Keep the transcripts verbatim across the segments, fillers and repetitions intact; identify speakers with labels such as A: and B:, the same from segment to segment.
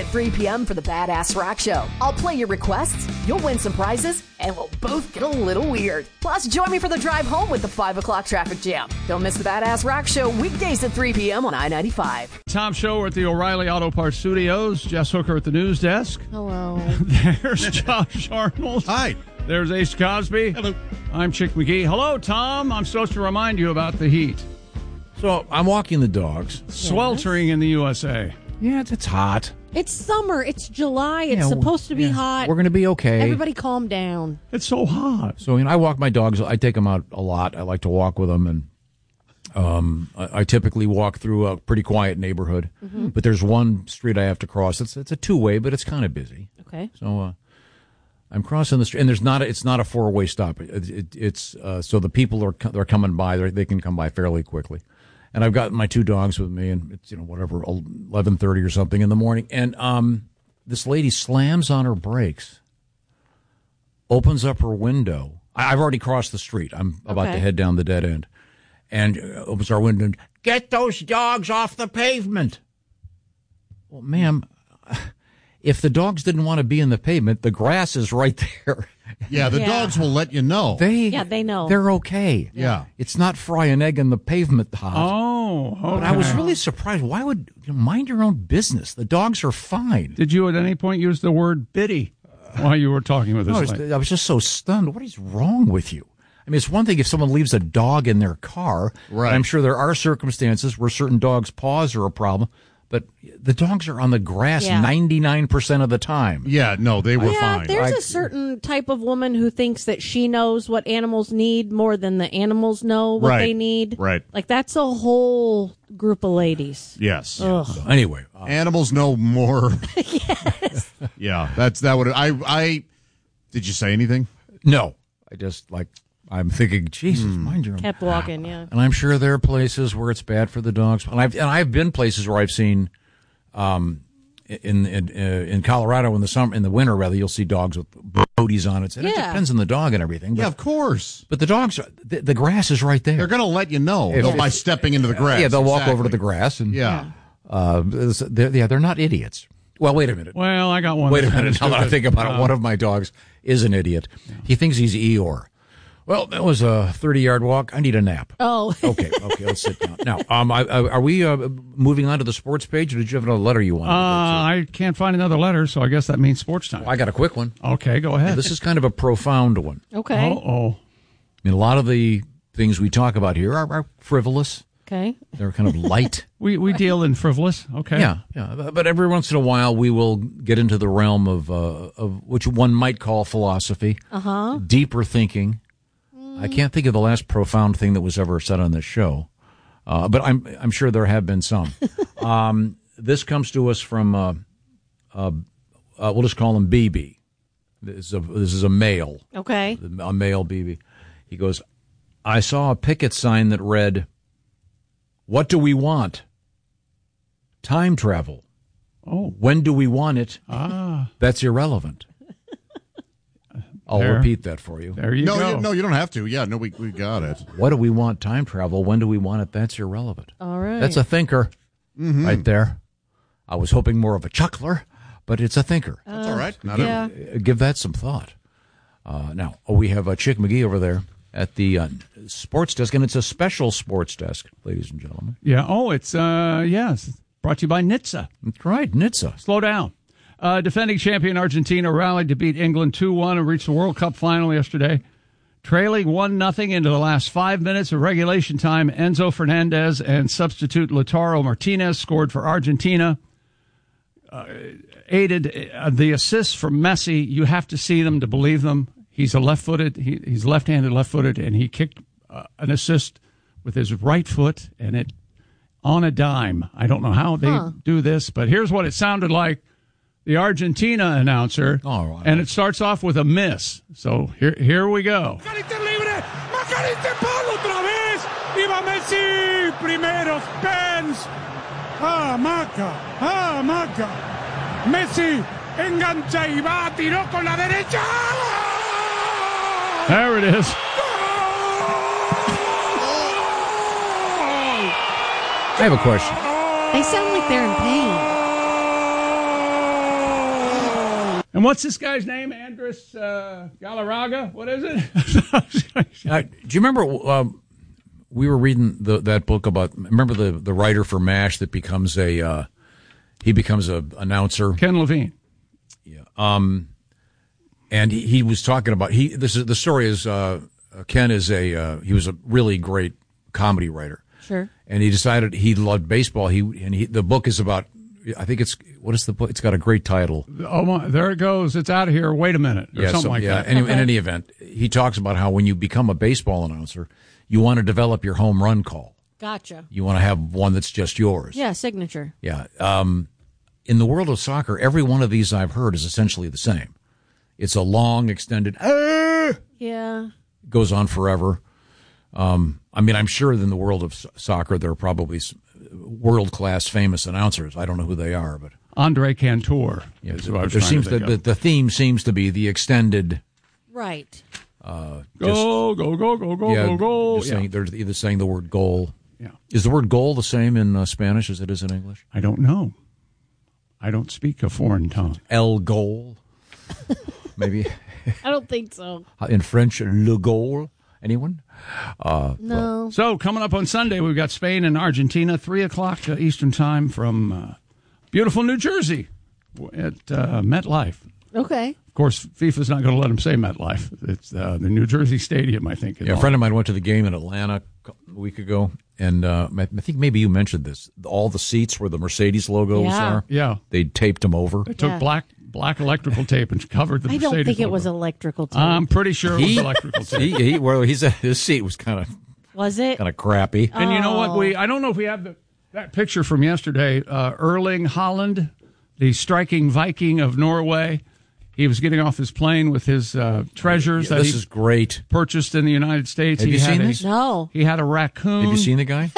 A: at three p.m. for the Badass Rock Show. I'll play your requests, you'll win some prizes, and we'll both get a little weird. Plus, join me for the drive home with the five o'clock traffic jam. Don't miss the Badass Rock Show weekdays at three p.m. on I ninety-five.
B: Tom Show at the O'Reilly Auto Parts Studios. Jess Hooker at the news desk.
C: Hello.
B: There's Josh Arnold.
D: Hi.
B: There's Ace Cosby.
D: Hello.
B: I'm Chick McGee. Hello, Tom. I'm supposed to remind you about the heat.
E: So I'm walking the dogs.
B: Sweltering in the U S A.
E: Yeah, it's, it's hot.
C: It's summer. It's July. It's
E: Yeah,
C: supposed to be
E: yeah.
C: hot.
E: We're going to be okay.
C: Everybody calm down.
B: It's so hot.
E: So, you know, I walk my dogs. I take them out a lot. I like to walk with them, and um, I, I typically walk through a pretty quiet neighborhood. Mm-hmm. But there's one street I have to cross. It's it's a two way, but it's kind of busy.
C: Okay.
E: So uh, I'm crossing the street, and there's not a, it's not a four way stop. It, it, it's uh, so the people are they're coming by. They're, they can come by fairly quickly. And I've got my two dogs with me, and it's, you know, whatever, eleven thirty or something in the morning. And um, this lady slams on her brakes, opens up her window. I, I've already crossed the street. I'm about
C: Okay.
E: to head down the dead end. And uh, opens our window and, get those dogs off the pavement. Well, ma'am, if the dogs didn't want to be in the pavement, the grass is right there.
D: Yeah, the
C: Yeah.
D: dogs will let you know.
E: They,
C: Yeah, they know.
E: They're okay.
D: Yeah.
E: It's not fry an egg in the pavement hot.
B: Oh, okay.
E: But I was really surprised. Why would you know, mind your own business? The dogs are fine.
B: Did you at any point use the word biddy while you were talking with this
E: No, I, was,
B: lady?
E: I was just so stunned. What is wrong with you? I mean, it's one thing if someone leaves a dog in their car.
D: Right.
E: And I'm sure there are circumstances where certain dogs' paws are a problem. But the dogs are on the grass
C: Yeah.
E: ninety-nine percent of the time.
D: Yeah, no, they were
C: yeah,
D: fine.
C: there's
E: I-
C: a certain type of woman who thinks that she knows what animals need more than the animals know what
D: Right,
C: they need.
D: right.
C: Like, that's a whole group of ladies.
D: Yes.
C: Ugh.
E: So anyway, uh,
D: Animals know more. Yes. Yeah, that's that would I I did you say anything?
E: no. I just, like, I'm thinking, Jesus, mind your own.
C: Kept walking, yeah.
E: And I'm sure there are places where it's bad for the dogs. And I've and I've been places where I've seen, um, in in uh, in Colorado in the summer in the winter rather you'll see dogs with booties on it. And it
C: Yeah.
E: depends on the dog and everything. But,
D: Yeah, of course.
E: but the dogs, are, the, the grass is right there.
D: They're going to let you know
E: If-
D: they'll-
E: if-
D: by stepping into the grass.
E: yeah, they'll walk
D: Exactly.
E: over to the grass and
D: Yeah.
E: Uh, they're, yeah, they're not idiots. Well, wait a minute.
B: Well, I got one.
E: Wait a
B: that's kinda
E: minute. Now that I
B: stupid.
E: think about it,
B: Uh,
E: one of my dogs is an idiot. He thinks he's Eeyore. Well, that was a thirty-yard walk. I need a nap.
C: Oh.
E: Okay, okay, let's sit down. Now, um, I, I, are we uh, moving on to the sports page, or did you have another letter you
B: Uh,
E: wanted
B: I can't find another letter, so I guess that means sports time.
E: to get to? I got a quick one.
B: Okay, go ahead.
E: This is kind of a profound one.
C: Okay.
B: Uh-oh.
E: I mean, a lot of the things we talk about here are, are frivolous.
C: Okay.
E: They're kind of light.
B: We we deal in frivolous. Okay.
E: Yeah, yeah. But- But every once in a while, we will get into the realm of uh, of which one might call philosophy,
C: Uh-huh.
E: deeper thinking. I can't think of the last profound thing that was ever said on this show, uh, but I'm I'm sure there have been some. um, this comes to us from uh, uh, uh, we'll just call him B B. This is a, this is a male,
C: Okay.
E: a male B B. He goes, I saw a picket sign that read, "What do we want? Time travel.
B: Oh.
E: When do we want it?
B: Ah.
E: That's irrelevant." I'll
B: There.
E: repeat that for you.
B: There you
D: No,
B: go.
D: you, no, you don't have to. Yeah, no, we we got it.
E: What do we want? Time travel. When do we want it? That's irrelevant.
C: All right.
E: That's a thinker right there. I was hoping more of a chuckler, but it's a thinker.
D: That's all right. Not
C: yeah.
E: Uh, Give that some thought. Uh, now, oh, we have uh, Chick McGee over there at the uh, sports desk, and it's a special sports desk, ladies and gentlemen.
B: Yeah. Oh, it's uh yes. Brought to you by N H T S A.
E: That's right, N H T S A.
B: Slow down. Uh, defending champion Argentina rallied to beat England two one and reached the World Cup final yesterday. Trailing one nothing into the last five minutes of regulation time, Enzo Fernandez and substitute Lautaro Martinez scored for Argentina. Uh, aided uh, the assists from Messi. You have to see them to believe them. He's a left-footed. He, he's left-handed, left-footed, and he kicked uh, an assist with his right foot, and it on a dime. I don't know how they
C: Huh.
B: do this, but here's what it sounded like. The Argentina announcer,
E: All right.
B: and it starts off with a miss. So here, here we go.
F: Macalister libre, Macalister Pablo otra vez, iba Messi, primero Spence, ah Maca, ah Maca, Messi engancha y va, tiró con la derecha.
B: There it is.
E: I have a question.
C: They sound like they're in pain.
B: And what's this guy's name? Andres uh, Galarraga? What is it?
E: uh, do you remember uh, we were reading the, that book about, remember the, the writer for MASH that becomes a, uh, he becomes a announcer?
B: Ken Levine.
E: Yeah. Um, and he, he was talking about, he, this is, the story is, uh, Ken is a, uh, he was a really great comedy writer.
C: Sure.
E: And he decided he loved baseball. He, and he, the book is about, I think it's, what is the book? It's got a great title.
B: Oh, my, there it goes. It's out of here. Wait a minute. Or
E: yeah,
B: something
E: so,
B: like
E: yeah.
B: that.
E: Any,
C: Okay.
E: In any event, he talks about how when you become a baseball announcer, you want to develop your home run call.
C: Gotcha.
E: You want to have one that's just yours.
C: Yeah, signature.
E: Yeah. Um, in the world of soccer, every one of these I've heard is essentially the same. It's a long, extended, ah!
C: Yeah.
E: Goes on forever. Um, I mean, I'm sure in the world of so- soccer, there are probably world-class famous announcers. I don't know who they are, but
B: Andre Cantor.
E: yeah,
B: is who I was
E: there
B: trying
E: seems
B: to
E: to,
B: think
E: the,
B: of.
E: the theme seems to be the extended.
C: Right.
E: Uh,
B: Go, go, go, go, go,
E: yeah,
B: go, go.
E: just saying,
B: Yeah.
E: they're either saying the word goal.
B: Yeah.
E: Is the word goal the same in uh, Spanish as it is in English?
B: I don't know. I don't speak a foreign tongue.
E: El goal, maybe
C: I don't think so.
E: in French, le goal. Anyone? Uh,
C: No.
B: So coming up on Sunday, we've got Spain and Argentina, three o'clock uh, Eastern time from uh, beautiful New Jersey at uh, MetLife.
C: Okay.
B: Of course, FIFA's not going to let them say MetLife. It's uh, the New Jersey Stadium, I think.
E: Yeah, a friend of mine went to the game in Atlanta a week ago, and uh, I think maybe you mentioned this. All the seats where the Mercedes logos
C: Yeah.
E: are,
B: Yeah.
E: they taped them over.
B: They took
C: Yeah.
B: black black electrical tape and covered the
C: I
B: Mercedes
C: don't think it
B: logo.
C: was electrical tape.
B: I'm pretty sure it was
E: He-
B: electrical tape.
E: He, he, well, he said his seat was kind of
C: was it?
E: kind of crappy.
B: And you know what?
C: Oh.
B: We I don't know if we have the, that picture from yesterday. Uh, Erling Haaland, the striking Viking of Norway, he was getting off his plane with his uh, treasures
E: Yeah,
B: that
E: this
B: he
E: is great.
B: purchased in the United States.
E: Have
B: he
E: you
B: had
E: seen
B: a,
E: this?
C: No.
B: He had a raccoon.
E: Have you seen the guy?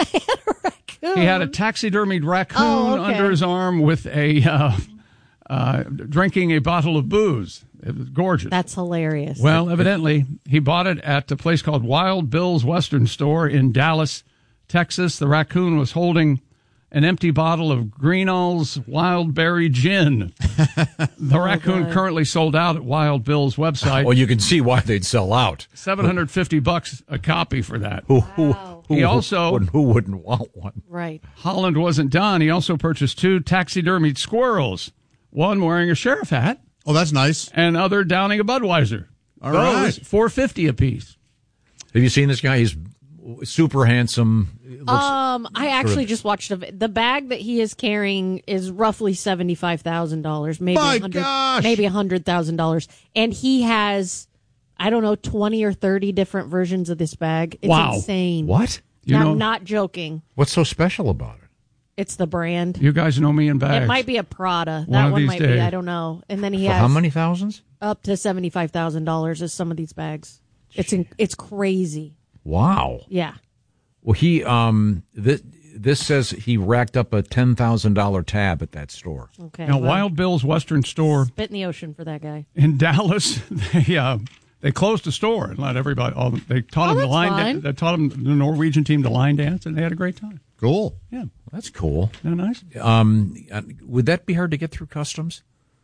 B: He had a taxidermied raccoon
C: Oh, okay.
B: under his arm with a uh, uh, drinking a bottle of booze. It was gorgeous.
C: That's hilarious.
B: Well, evidently, he bought it at a place called Wild Bill's Western Store in Dallas, Texas. The raccoon was holding an empty bottle of Greenall's Wild Berry Gin. The raccoon
C: God.
B: currently sold out at Wild Bill's website.
E: Well, you can see why they'd sell out.
B: seven hundred fifty bucks a copy for that.
E: Who, who,
C: Wow.
E: who,
B: He also-
E: wouldn't, who wouldn't want one?
C: Right.
B: Holland wasn't done. He also purchased two taxidermied squirrels, one wearing a sheriff hat
D: Oh, that's nice.
B: and other downing a Budweiser.
D: All
B: Those,
D: right.
B: four fifty apiece.
E: Have you seen this guy? He's super handsome. Looks,
C: Um, I actually
E: of-
C: just watched a, vi- the bag that he is carrying is roughly seventy five thousand dollars, maybe
D: My
C: a hundred,
D: gosh!
C: maybe a hundred thousand dollars, and he has, I don't know, twenty or thirty different versions of this bag. It's
B: Wow.
C: insane.
E: what?
B: You
C: I'm
B: know-
C: not joking.
E: What's so special about it?
C: It's the brand.
B: You guys know me in bags.
C: It might be a Prada.
B: One
C: That
B: of
C: one
B: these
C: might
B: days.
C: be. I don't know. And then he
E: For
C: has
E: how many thousands?
C: up to seventy five thousand dollars is some of these bags. It's in, it's crazy.
E: Wow.
C: Yeah.
E: Well, he um this this says he racked up a ten thousand dollar tab at that store.
C: Okay.
B: Now,
C: well,
B: Wild Bill's Western Store
C: spit in the ocean for that guy.
B: in Dallas, they uh, they closed the store and let everybody. All they taught
C: Oh,
B: them to
C: that's
B: line.
C: fine.
B: They taught them the Norwegian team to line dance, and they had a great time.
D: Cool.
B: Yeah,
E: That's cool.
B: isn't that nice?
E: Um, uh, would that be hard to get through customs?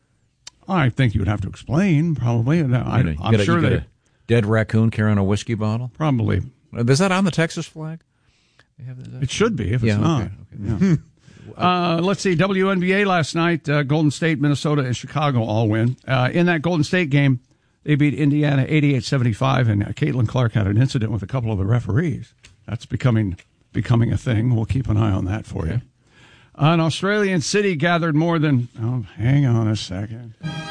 B: I think you would have to explain probably. And I,
E: You know, you
B: I'm
E: got a-
B: sure
E: you got
B: they
E: a dead raccoon carrying a whiskey bottle.
B: probably.
E: Is that on the Texas flag? They have that-
B: It should be if
E: Yeah,
B: it's not.
E: okay,
B: Yeah. Uh, let's see. W N B A last night, uh, Golden State, Minnesota, and Chicago all win. Uh, in that Golden State game, they beat Indiana eighty-eight seventy-five, and uh, Caitlin Clark had an incident with a couple of the referees. That's becoming becoming a thing. We'll keep an eye on that for you. An Australian city gathered more than. Oh, hang on a second.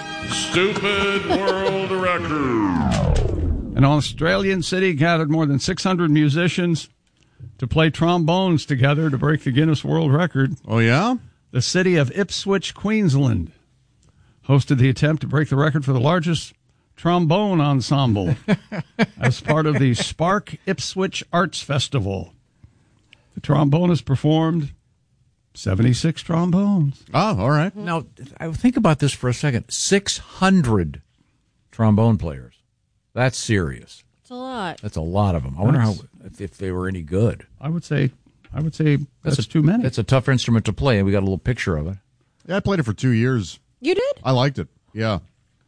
F: Stupid world record.
B: An Australian city gathered more than six hundred musicians to play trombones together to break the Guinness World Record.
D: Oh, yeah?
B: The city of Ipswich, Queensland, hosted the attempt to break the record for the largest trombone ensemble as part of the Spark Ipswich Arts Festival. The trombonist performed seventy-six trombones.
D: Oh, all right.
E: Now, I think about this for a second. Six hundred trombone players. That's serious.
C: It's a lot.
E: That's a lot of them. I wonder how
B: That's-
E: if, if they were any good.
B: I would say, I would say that's,
E: a,
B: too many.
E: That's a tough instrument to play. We got a little picture of it.
D: Yeah, I played it for two years.
C: You did?
D: I liked it. Yeah.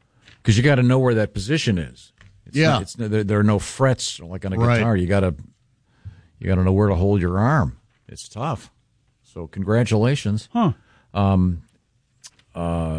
E: Because you got to know where that position is. It's
D: yeah.
E: Not, it's, there, there are no frets like on a
D: Right.
E: guitar. You got to you got to know where to hold your arm. It's tough. So congratulations.
B: Huh.
E: Um, uh,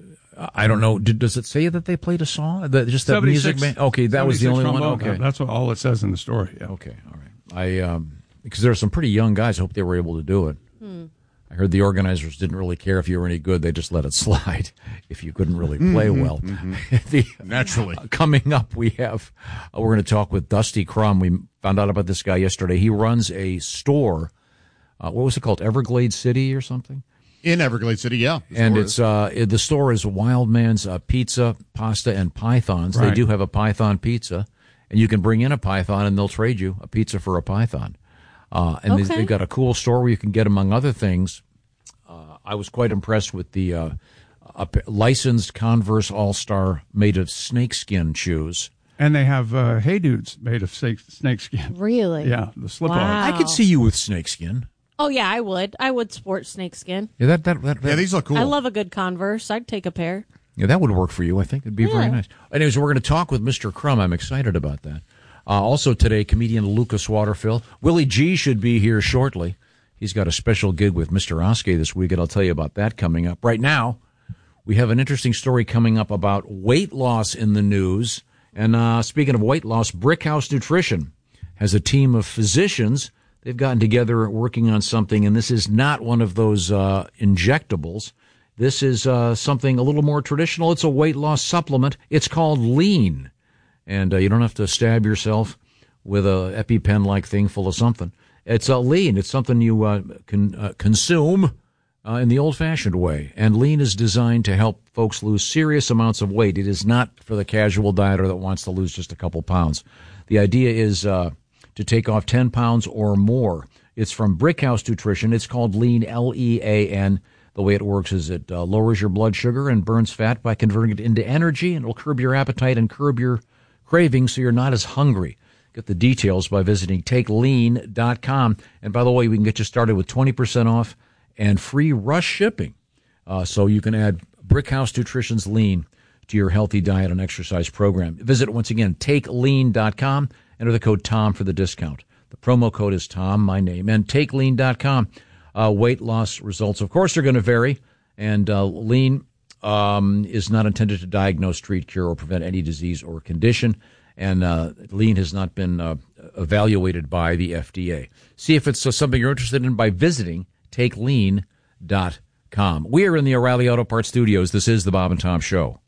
E: I don't know. Did, does it say that they played a song? That, just that music man? Okay, that was the only one. Okay,
B: that's what, all it says in the story. Yeah.
E: Okay, all right. I um, because there are some pretty young guys. I hope they were able to do it.
C: Hmm.
E: I heard the organizers didn't really care if you were any good. They just let it slide if you couldn't really play
D: mm-hmm,
E: well.
D: Mm-hmm.
E: the,
D: Naturally.
E: Uh, coming up, we have, uh, we're going to talk with Dusty Crum. We found out about this guy yesterday. He runs a store. Uh, what was it called? Everglades City or something?
D: In Everglades City, yeah.
E: And it's uh, it, the store is Wild Man's uh, Pizza, Pasta, and Pythons.
B: Right.
E: They do have a Python pizza, and you can bring in a python, and they'll trade you a pizza for a python. Uh, and
C: Okay.
E: they, they've got a cool store where you can get, among other things, uh, I was quite impressed with the uh, a p- licensed Converse All-Star made of snakeskin shoes.
B: And they have uh, Hey Dudes made of snake, snakeskin.
C: Really?
B: Yeah, the slip-on.
C: Wow.
E: I could see you with snakeskin.
C: Oh, yeah, I would. I would sport snakeskin.
E: Yeah, that that, that, that
D: Yeah, these look cool.
C: I love a good Converse. I'd take a pair.
E: Yeah, that would work for you. I think it'd be very
C: Yeah.
E: nice. Anyways, we're going to talk with Mister Crum. I'm excited about that. Uh, also today, comedian Lucas Waterfill. Willie G should be here shortly. He's got a special gig with Mister Oskey this week, and I'll tell you about that coming up. Right now, we have an interesting story coming up about weight loss in the news. And uh, speaking of weight loss, Brickhouse Nutrition has a team of physicians. They've gotten together working on something, and this is not one of those uh, injectables. This is uh, something a little more traditional. It's a weight loss supplement. It's called Lean. And uh, you don't have to stab yourself with a EpiPen-like thing full of something. It's uh, Lean. It's something you uh, can uh, consume uh, in the old-fashioned way. And Lean is designed to help folks lose serious amounts of weight. It is not for the casual dieter that wants to lose just a couple pounds. The idea is uh, to take off ten pounds or more. It's from Brickhouse Nutrition. It's called Lean, L E A N. The way it works is it uh, lowers your blood sugar and burns fat by converting it into energy, and it'll curb your appetite and curb your cravings so you're not as hungry. Get the details by visiting take lean dot com. And by the way, we can get you started with twenty percent off and free rush shipping. Uh, so you can add Brickhouse Nutrition's Lean to your healthy diet and exercise program. Visit once again, take lean dot com. Enter the code TOM for the discount. The promo code is Tom, my name, and take lean dot com. Uh, weight loss results, of course, are going to vary. And uh, Lean um, is not intended to diagnose, treat, cure, or prevent any disease or condition. And uh, Lean has not been uh, evaluated by the F D A. See if it's uh, something you're interested in by visiting take lean dot com. We are in the O'Reilly Auto Parts studios. This is the Bob and Tom Show.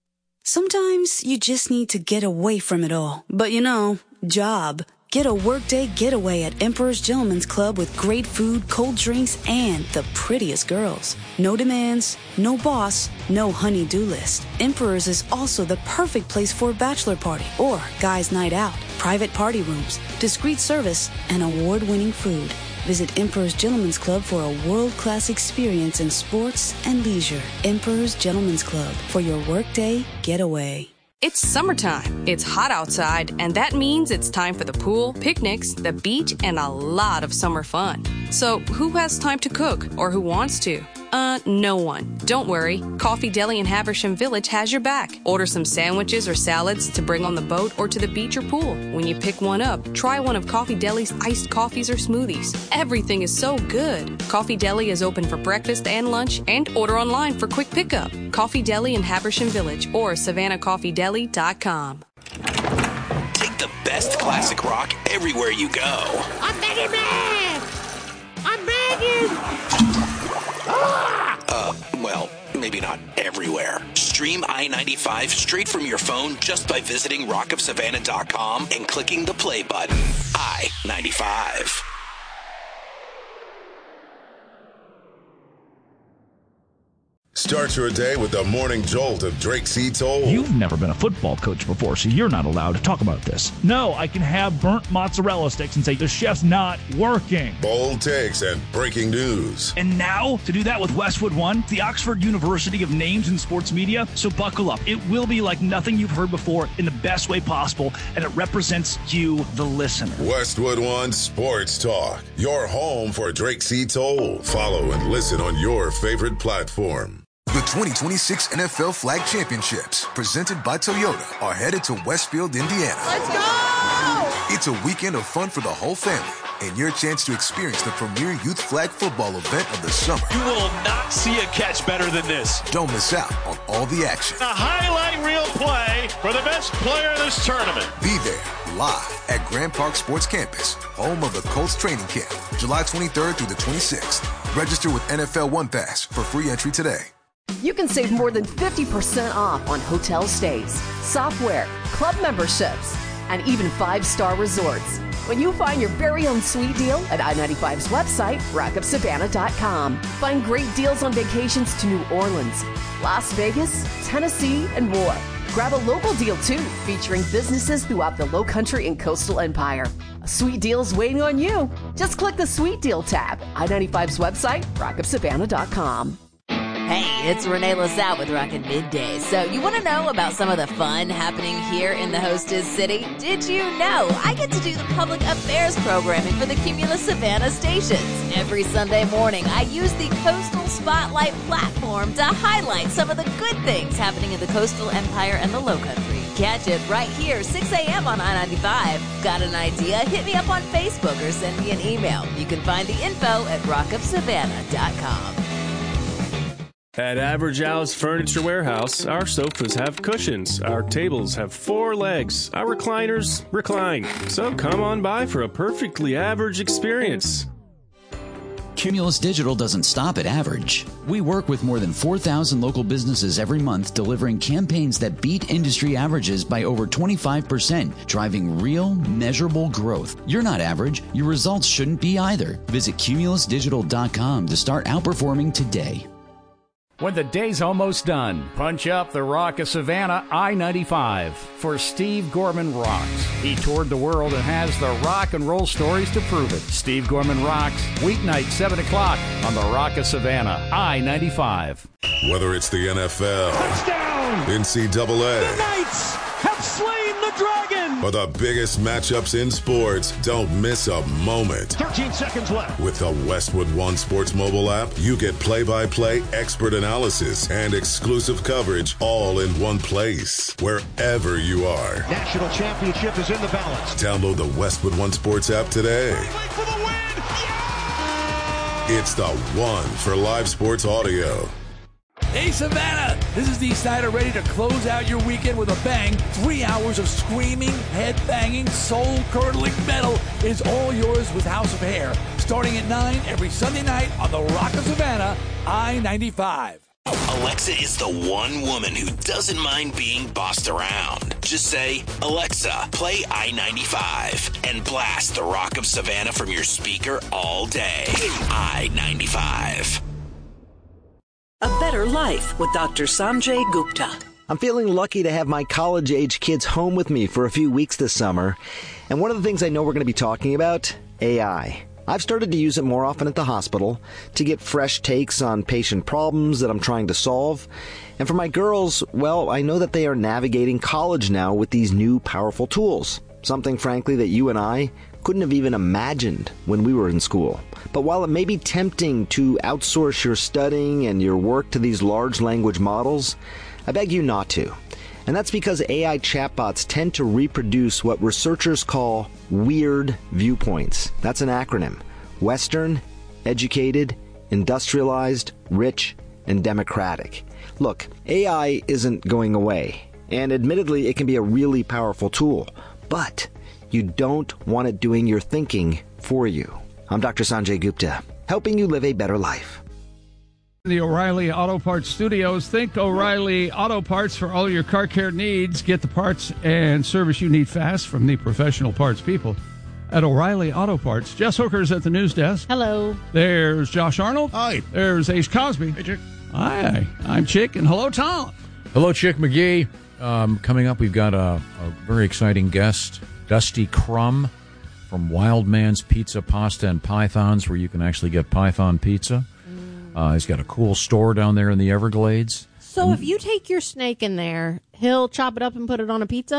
G: Sometimes you just need to get away from it all. But you know, job. Get a workday getaway at Emperor's Gentleman's Club with great food, cold drinks, and the prettiest girls. No demands, no boss, no honey-do list. Emperor's is also the perfect place for a bachelor party or guys' night out. Private party rooms, discreet service, and award-winning food. Visit Emperor's Gentleman's Club for a world-class experience in sports and leisure. Emperor's Gentleman's Club for your workday getaway.
H: It's summertime. It's hot outside, and that means it's time for the pool, picnics, the beach, and a lot of summer fun. So who has time to cook, or who wants to? Uh, no one. Don't worry. Coffee Deli in Haversham Village has your back. Order some sandwiches or salads to bring on the boat or to the beach or pool. When you pick one up, try one of Coffee Deli's iced coffees or smoothies. Everything is so good. Coffee Deli is open for breakfast and lunch, and order online for quick pickup. Coffee Deli in Haversham Village or savannah coffee deli dot com.
I: Take the best classic rock everywhere you go.
F: I'm begging, man! I'm begging!
I: Uh, well, maybe not everywhere. Stream I ninety-five straight from your phone just by visiting rock of savannah dot com and clicking the play button. I ninety-five.
J: Start your day with the morning jolt of Drake C. Toll.
K: You've never been a football coach before, so you're not allowed to talk about this. No, I can have burnt mozzarella sticks and say the chef's not working.
J: Bold takes and breaking news.
K: And now, to do that with Westwood One, the Oxford University of Names in Sports Media. So buckle up. It will be like nothing you've heard before in the best way possible, and it represents you, the listener.
J: Westwood One Sports Talk, your home for Drake C. Toll. Follow and listen on your favorite platform.
L: The twenty twenty-six N F L Flag Championships, presented by Toyota, are headed to Westfield, Indiana.
M: Let's go!
L: It's a weekend of fun for the whole family, and your chance to experience the premier youth flag football event of the summer.
N: You will not see a catch better than this.
L: Don't miss out on all the action.
N: A highlight reel play for the best player in this tournament.
L: Be there live at Grand Park Sports Campus, home of the Colts training camp, July twenty-third through the twenty-sixth. Register with N F L One Pass for free entry today.
A: You can save more than fifty percent off on hotel stays, software, club memberships, and even five-star resorts when you find your very own sweet deal at I ninety-five's website, rock up savannah dot com. Find great deals on vacations to New Orleans, Las Vegas, Tennessee, and more. Grab a local deal, too, featuring businesses throughout the Lowcountry and Coastal Empire. A sweet deal's waiting on you. Just click the Sweet Deal tab, I ninety-five's website, rock up savannah dot com.
O: Hey, it's Renee LaSalle with Rockin' Midday. So you want to know about some of the fun happening here in the hostess city? Did you know I get to do the public affairs programming for the Cumulus Savannah stations? Every Sunday morning, I use the Coastal Spotlight platform to highlight some of the good things happening in the Coastal Empire and the Lowcountry. Catch it right here, six a.m. on I ninety-five. Got an idea? Hit me up on Facebook or send me an email. You can find the info at rock up savannah dot com.
P: At Average Al's Furniture Warehouse, our sofas have cushions, our tables have four legs, our recliners recline. So come on by for a perfectly average experience.
Q: Cumulus Digital doesn't stop at average. We work with more than four thousand local businesses every month, delivering campaigns that beat industry averages by over twenty-five percent, driving real, measurable growth. You're not average. Your results shouldn't be either. Visit cumulus digital dot com to start outperforming today.
R: When the day's almost done, punch up the Rock of Savannah I ninety-five for Steve Gorman Rocks. He toured the world and has the rock and roll stories to prove it. Steve Gorman Rocks, weeknight, seven o'clock on the Rock of Savannah I ninety-five.
J: Whether it's the N F L,
F: Touchdown!
J: N C double A,
F: The Knights have slain the dragon!
J: or the biggest matchups in sports, don't miss a moment.
F: thirteen seconds left.
J: With the Westwood One Sports mobile app, you get play-by-play expert analysis and exclusive coverage all in one place, wherever you are.
F: National championship is in the balance.
J: Download the Westwood One Sports app today.
F: For the win! Yeah!
J: It's the one for live sports audio.
S: Hey, Savannah! This is Dee Snider, ready to close out your weekend with a bang. Three hours of screaming, head-banging, soul-curdling metal is all yours with House of Hair. Starting at nine every Sunday night on the Rock of Savannah, I ninety-five.
I: Alexa is the one woman who doesn't mind being bossed around. Just say, Alexa, play I ninety-five, and blast the Rock of Savannah from your speaker all day. I ninety-five.
T: A better life with Doctor Sanjay Gupta.
U: I'm feeling lucky to have my college-age kids home with me for a few weeks this summer. And one of the things I know we're going to be talking about, A I. I've started to use it more often at the hospital to get fresh takes on patient problems that I'm trying to solve. And for my girls, well, I know that they are navigating college now with these new powerful tools. Something, frankly, that you and I couldn't have even imagined when we were in school. But while it may be tempting to outsource your studying and your work to these large language models, I beg you not to. And that's because A I chatbots tend to reproduce what researchers call weird viewpoints. That's an acronym. Western, educated, industrialized, rich, and democratic. Look, A I isn't going away. And admittedly, it can be a really powerful tool. But you don't want it doing your thinking for you. I'm Doctor Sanjay Gupta, helping you live a better life.
B: The O'Reilly Auto Parts Studios. Think O'Reilly Auto Parts for all your car care needs. Get the parts and service you need fast from the professional parts people at O'Reilly Auto Parts. Jess Hooker's at the news desk.
C: Hello.
B: There's Josh Arnold.
D: Hi.
B: There's Ace Cosby.
D: Hey, Chick.
B: Hi. I'm Chick, and hello, Tom.
E: Hello, Chick McGee. Um, coming up, we've got a, a very exciting guest, Dusty Crum from Wild Man's Pizza, Pasta, and Pythons, where you can actually get Python pizza. Uh, he's got a cool store down there in the Everglades.
C: So if you take your snake in there, he'll chop it up and put it on a pizza?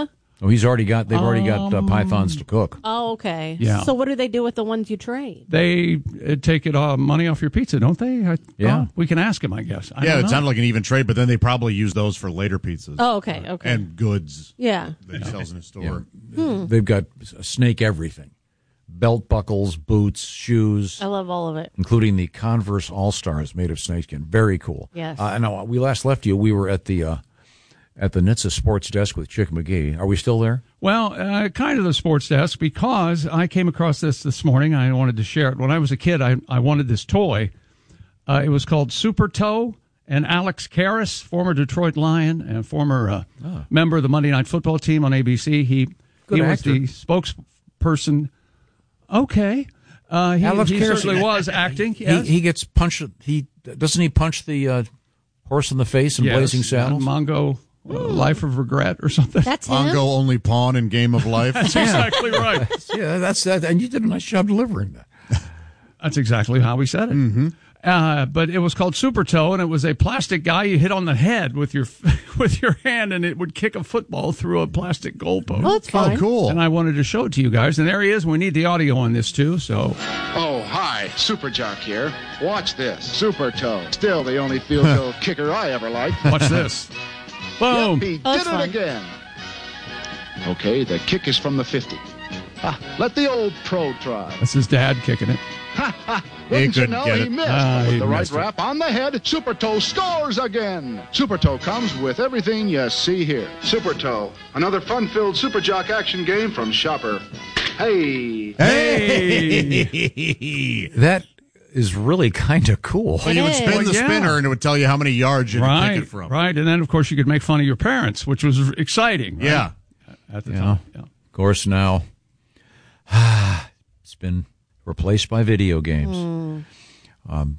E: Oh, he's already got. They've already got uh,
B: Um,
E: pythons to cook.
C: Oh, okay.
B: Yeah.
C: So what do they do with the ones you trade?
B: They uh, take it uh, money off your pizza, don't they? I,
E: Yeah.
B: oh, we can ask him, I guess. I
D: yeah,
B: don't
D: it
B: know.
D: sounded like an even trade, but then they probably use those for later pizzas.
C: Oh, okay, okay.
D: And goods.
C: Yeah.
D: That he sells in his store.
C: Hmm.
E: They've got snake everything: belt buckles, boots, shoes.
C: I love all of it.
E: Including the Converse All Stars made of snakeskin. Very cool.
C: Yes.
E: Uh, I know. We last left you. We were at the uh, at the N H T S A Sports Desk with Chick McGee. Are we still there?
B: Well, uh, kind of the sports desk, because I came across this this morning. I wanted to share it. When I was a kid, I, I wanted this toy. Uh, it was called Super Toe, and Alex Karras, former Detroit Lion and former uh,
E: Oh.
B: member of the Monday Night Football team on A B C. He,
E: Good
B: he was
E: actor.
B: the spokesperson. Okay. Uh, he
E: Alex
B: he
E: Karras-
B: certainly was acting.
E: He,
B: Yes.
E: he gets punched. He doesn't he punch the uh, horse in the face in
B: Yes,
E: Blazing Saddles?
B: uh, Mongo, uh, Life of Regret or something.
C: That's him?
D: Mongo only pawn in Game of Life.
B: That's exactly right.
E: Yeah, that's that. And you did a nice job delivering that.
B: That's exactly how we said it.
D: Mm-hmm.
B: Uh, but it was called Super Toe, and it was a plastic guy you hit on the head with your with your hand, and it would kick a football through a plastic goalpost.
C: Oh, that's fine.
D: Oh, cool.
B: And I wanted to show it to you guys, and there he is. We need the audio on this too. So
G: Oh, hi, Super Jock here. Watch this. Super Toe. Still the only field goal kicker I ever liked.
B: watch this. Boom.
G: Yep, he
C: Oh,
G: did
C: that's
G: it
C: fun.
G: again. Okay, the kick is from the fifty. Ah, let the old pro try.
B: That's his dad kicking it.
G: Ha ha! Wouldn't you
D: couldn't
G: know
D: get
G: he
D: it.
G: missed?
B: Ah,
G: But with
B: he
G: the right
B: missed it.
G: wrap on the head, Super Toe scores again. Super Toe comes with everything you see here. Super Toe, another fun-filled Super Jock action game from Shopper. Hey!
B: Hey.
E: That is really kind of cool.
D: So you would
C: is.
D: spin the
B: Well, yeah.
D: spinner, and it would tell you how many yards you could
B: right,
D: kick it from.
B: right, and then of course you could make fun of your parents, which was exciting. right?
D: Yeah.
B: At the
E: Yeah.
B: time. Yeah.
E: Of course, now it's been replaced by video games. Um,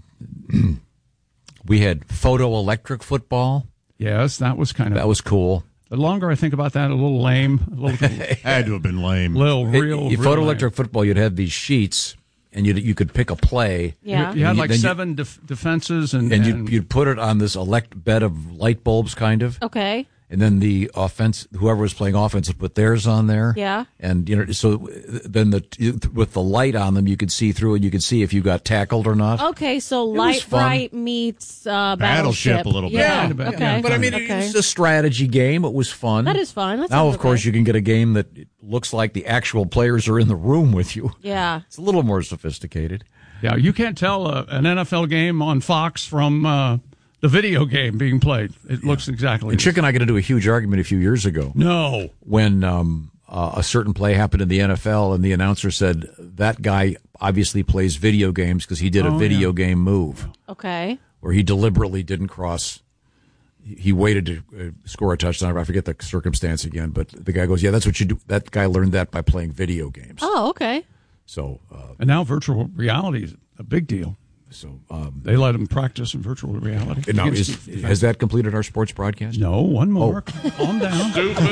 E: we had photoelectric football.
B: Yes, that was kind of.
E: That was cool.
B: The longer I think about that, a little lame, a little,
D: Had to have been lame.
B: little
E: It-
B: real.
E: you
B: real
E: photoelectric
B: lame.
E: football, you'd have these sheets, and you you could pick a play.
C: Yeah.
B: You had
E: And
B: like
E: then you-
B: seven def- defenses, and,
E: and
B: and
E: you'd, you'd put it on this elect bed of light bulbs, kind of.
C: Okay.
E: And then the offense, whoever was playing offense, would put theirs on there.
C: Yeah.
E: And you know, so then the with the light on them, you could see through, and you could see if you got tackled or not.
C: Okay, so
E: was
C: Light
E: fun.
C: Bright meets uh,
D: Battleship
C: Battleship
D: a little bit.
C: Yeah.
B: Kind of,
C: okay.
B: yeah.
E: But I mean,
C: okay.
E: it's a strategy game. It was fun.
C: That is fun. That
E: now,
C: sounds
E: of course,
C: okay.
E: you can get a game that looks like the actual players are in the room with you.
C: Yeah.
E: It's a little more sophisticated.
B: yeah, you can't tell uh, an N F L game on Fox from uh, the video game being played. It looks exactly.
E: And
B: the
E: Chick and I got into a huge argument a few years ago.
B: No.
E: When um, uh, a certain play happened in the N F L, and the announcer said that guy obviously plays video games because he did a
B: Oh,
E: video
B: yeah.
E: game move
C: Okay.
E: where he deliberately didn't cross. He waited to uh, score a touchdown. I forget the circumstance again, but the guy goes, "Yeah, that's what you do." That guy learned that by playing video games.
C: Oh, okay.
E: So, uh,
B: And now virtual reality is a big deal.
E: so um,
B: They let them practice in virtual reality.
E: now
B: Against
E: is,
B: the-
E: has that completed our sports broadcast?
B: No, one more.
E: Oh.
B: Calm down.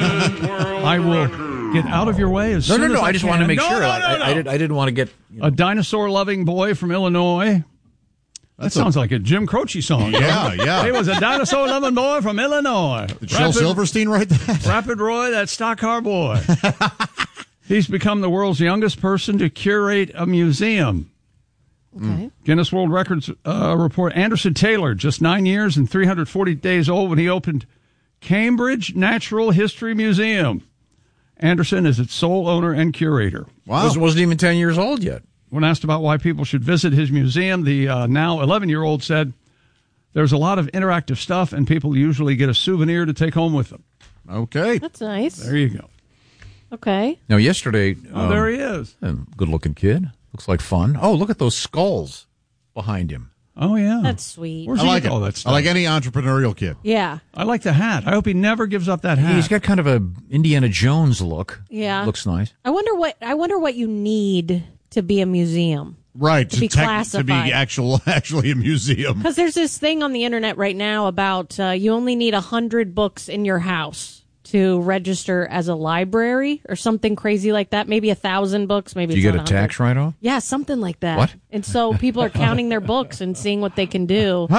B: I will get out of your way as
E: No,
B: soon
E: no,
B: as
E: no.
B: I
E: I just
B: can.
E: wanted to make
B: No,
E: sure.
B: no,
E: I,
B: no,
E: I,
B: no.
E: I, did, I didn't want to get. You know,
B: A dinosaur-loving boy from Illinois. That sounds like a Jim Croce song.
D: Yeah, yeah.
B: He was a dinosaur-loving boy from Illinois.
D: Did Shel Silverstein write that?
B: Rapid Roy, that stock car boy. He's become the world's youngest person to curate a museum.
C: Okay.
B: Guinness World Records uh, report, Anderson Taylor, just nine years and three hundred forty days old when he opened Cambridge Natural History Museum. Anderson is its sole owner and curator.
D: Wow.
E: wasn't, wasn't even ten years old yet.
B: When asked about why people should visit his museum, the uh, now eleven-year-old said, there's a lot of interactive stuff, and people usually get a souvenir to take home with them.
D: Okay.
C: That's nice.
B: There you go.
C: Okay.
E: Now, yesterday,
B: Oh, there he is.
E: good-looking kid. Looks like fun. Oh, look at those skulls behind him.
B: Oh, yeah.
C: That's sweet.
B: Where's
D: I
B: he
D: like
B: get
D: it.
B: all that
D: I
B: stuff?
D: like any entrepreneurial kid.
C: Yeah.
B: I like the hat. I hope he never gives up that hat.
E: He's got kind of a Indiana Jones look.
C: Yeah.
E: Looks nice.
C: I wonder what I wonder what you need to be a museum.
D: Right.
C: To be
D: tech- to
C: classified.
D: be actual, actually a museum.
C: Because there's this thing on the internet right now about uh, you only need a hundred books in your house to register as a library or something crazy like that. Maybe a thousand books. Maybe
E: Do you
C: it's
E: get
C: not
E: a tax write-off?
C: Yeah, something like that.
E: What?
C: And so people are counting their books and seeing what they can do.
D: Huh.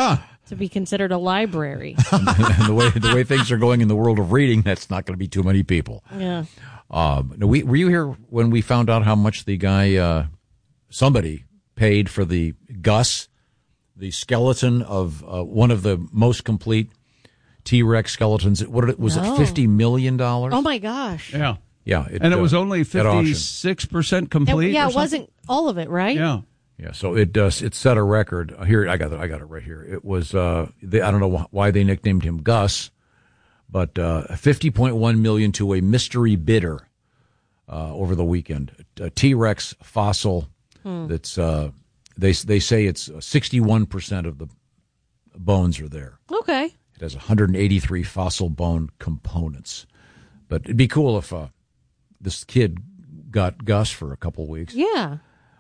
C: to be considered a library.
E: and the way the way things are going in the world of reading, that's not going to be too many people.
C: Yeah.
E: Um, we, were you here when we found out how much the guy, uh, somebody paid for the Gus, the skeleton of uh, one of the most complete T-Rex skeletons? What did it, was
C: No.
E: it fifty million dollars?
C: Oh, my gosh.
B: Yeah.
E: Yeah. It,
B: and it was
E: uh,
B: only
E: at auction.
B: fifty-six percent
C: It-
B: complete.
C: yeah,
B: or
C: it
B: something?
C: wasn't all of it, right?
B: Yeah.
E: Yeah, so it does. It set a record. Uh, Here, I got it. I got it right here. It was. Uh, they, I don't know wh- why they nicknamed him Gus, but uh, fifty point one million to a mystery bidder uh, over the weekend. A T-Rex fossil.
C: Hmm.
E: That's. Uh, they they say it's sixty-one percent of the bones are there.
C: Okay.
E: It has one hundred eighty-three fossil bone components. But it'd be cool if uh, this kid got Gus for a couple weeks.
C: Yeah.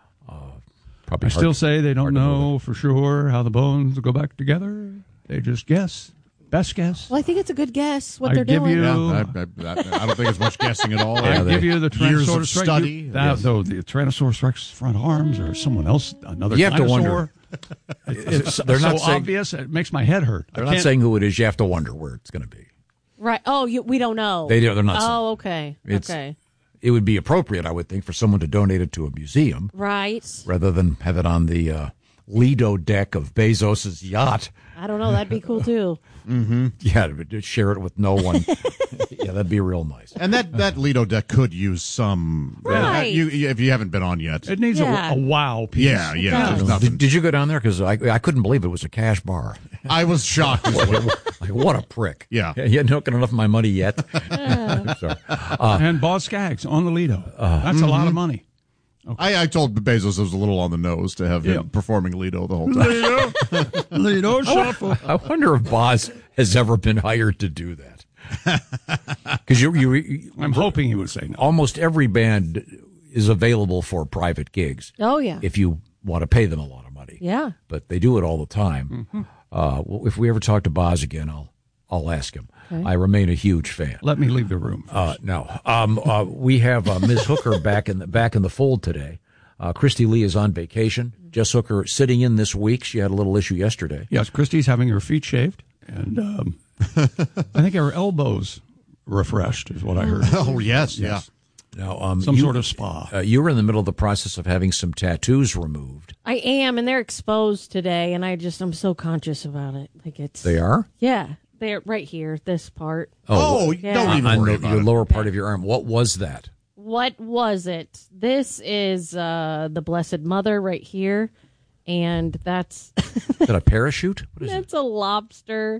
E: Probably
B: I
E: hard
B: still
E: to-
B: say they don't
E: hard to believe.
B: know for sure how the bones go back together. They just guess. Best guess.
C: Well, I think it's a good guess what
B: I
C: they're
B: give
C: doing.
B: you-
D: Yeah, I, I, I, I don't think it's much guessing at all.
B: I
E: Yeah,
B: give
E: they-
B: you the
D: years of
B: Tyrannosaurus Rex.
D: study.
B: You- that,
D: Yes.
B: Though the Tyrannosaurus Rex front arms or someone else, another
E: You have to
B: dinosaur.
E: wonder.
B: It's
E: They're
B: so
E: not saying-
B: obvious. It makes my head hurt. I
E: They're not
B: can't-
E: saying who it is. You have to wonder where it's going to be.
C: Right. Oh, you, we don't know.
E: They do- they're not
C: Oh, okay.
E: It's-
C: okay.
E: It would be appropriate, I would think, for someone to donate it to a museum
C: Right.
E: rather than have it on the uh, Lido deck of Bezos's yacht.
C: I don't know. That'd be cool, too.
E: Mm-hmm. Yeah, to- to share it with no one. Yeah, that'd be real nice.
D: And that, that Lido deck could use some.
C: Right.
D: Uh, you, you- if you haven't been on yet.
B: It needs
C: Yeah.
B: a, a wow piece.
D: Yeah, yeah. There's nothing.
E: Did, did you go down there? Because I, I couldn't believe it was a cash bar.
D: I was shocked as well.
E: Like, what a prick.
D: Yeah.
E: You hadn't hooked enough of my money yet. I'm sorry. Uh,
B: and Boz Skaggs on the Lido. That's a lot of money.
D: I, I told Bezos it was a little on the nose to have
B: Yeah.
D: him performing Lido the whole time.
B: Lido, Lido shuffle.
E: I wonder if Boz has ever been hired to do that. Because you, you, you,
B: I'm hoping he would say no.
E: almost every band is available for private gigs
C: Oh, yeah.
E: if you want to pay them a lot of money.
C: Yeah.
E: But they do it all the time.
B: Mm-hmm.
E: Uh, well, if we ever talk to Boz again, I'll I'll ask him.
C: Okay.
E: I remain a huge fan.
B: Let me leave the room.
E: Uh, no, um, uh, we have uh, Miz Hooker back in the back in the fold today. Uh, Christy Lee is on vacation. Jess Hooker sitting in this week. She had a little issue yesterday.
B: Yes, Christy's having her feet shaved, and um, I think her elbows refreshed, is what I heard.
D: Oh, yes, yeah.
E: Now, um,
B: Some
E: you-
B: sort of spa.
E: Uh, you were in the middle of the process of having some tattoos removed.
C: I am, and they're exposed today, and I just, I'm so conscious about it. Like, it's.
E: They are?
C: Yeah. They're right here, this part.
D: Oh,
C: Yeah.
D: don't even
E: on
D: worry
E: the,
D: about
E: your
D: it.
E: lower part of your arm. What was that?
C: What was it? This is uh, the Blessed Mother right here, and that's
E: Is that a parachute? What is it?
C: that's a lobster,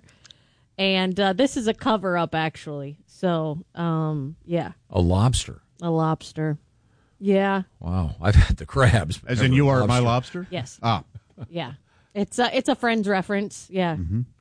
C: and uh, this is a cover up actually. So, um, yeah,
E: A lobster.
C: a lobster. Yeah,
E: Wow, I've had the crabs.
D: As in, you are my lobster?
C: yes,
D: Ah.
C: yeah. It's a it's a Friends reference. Yeah.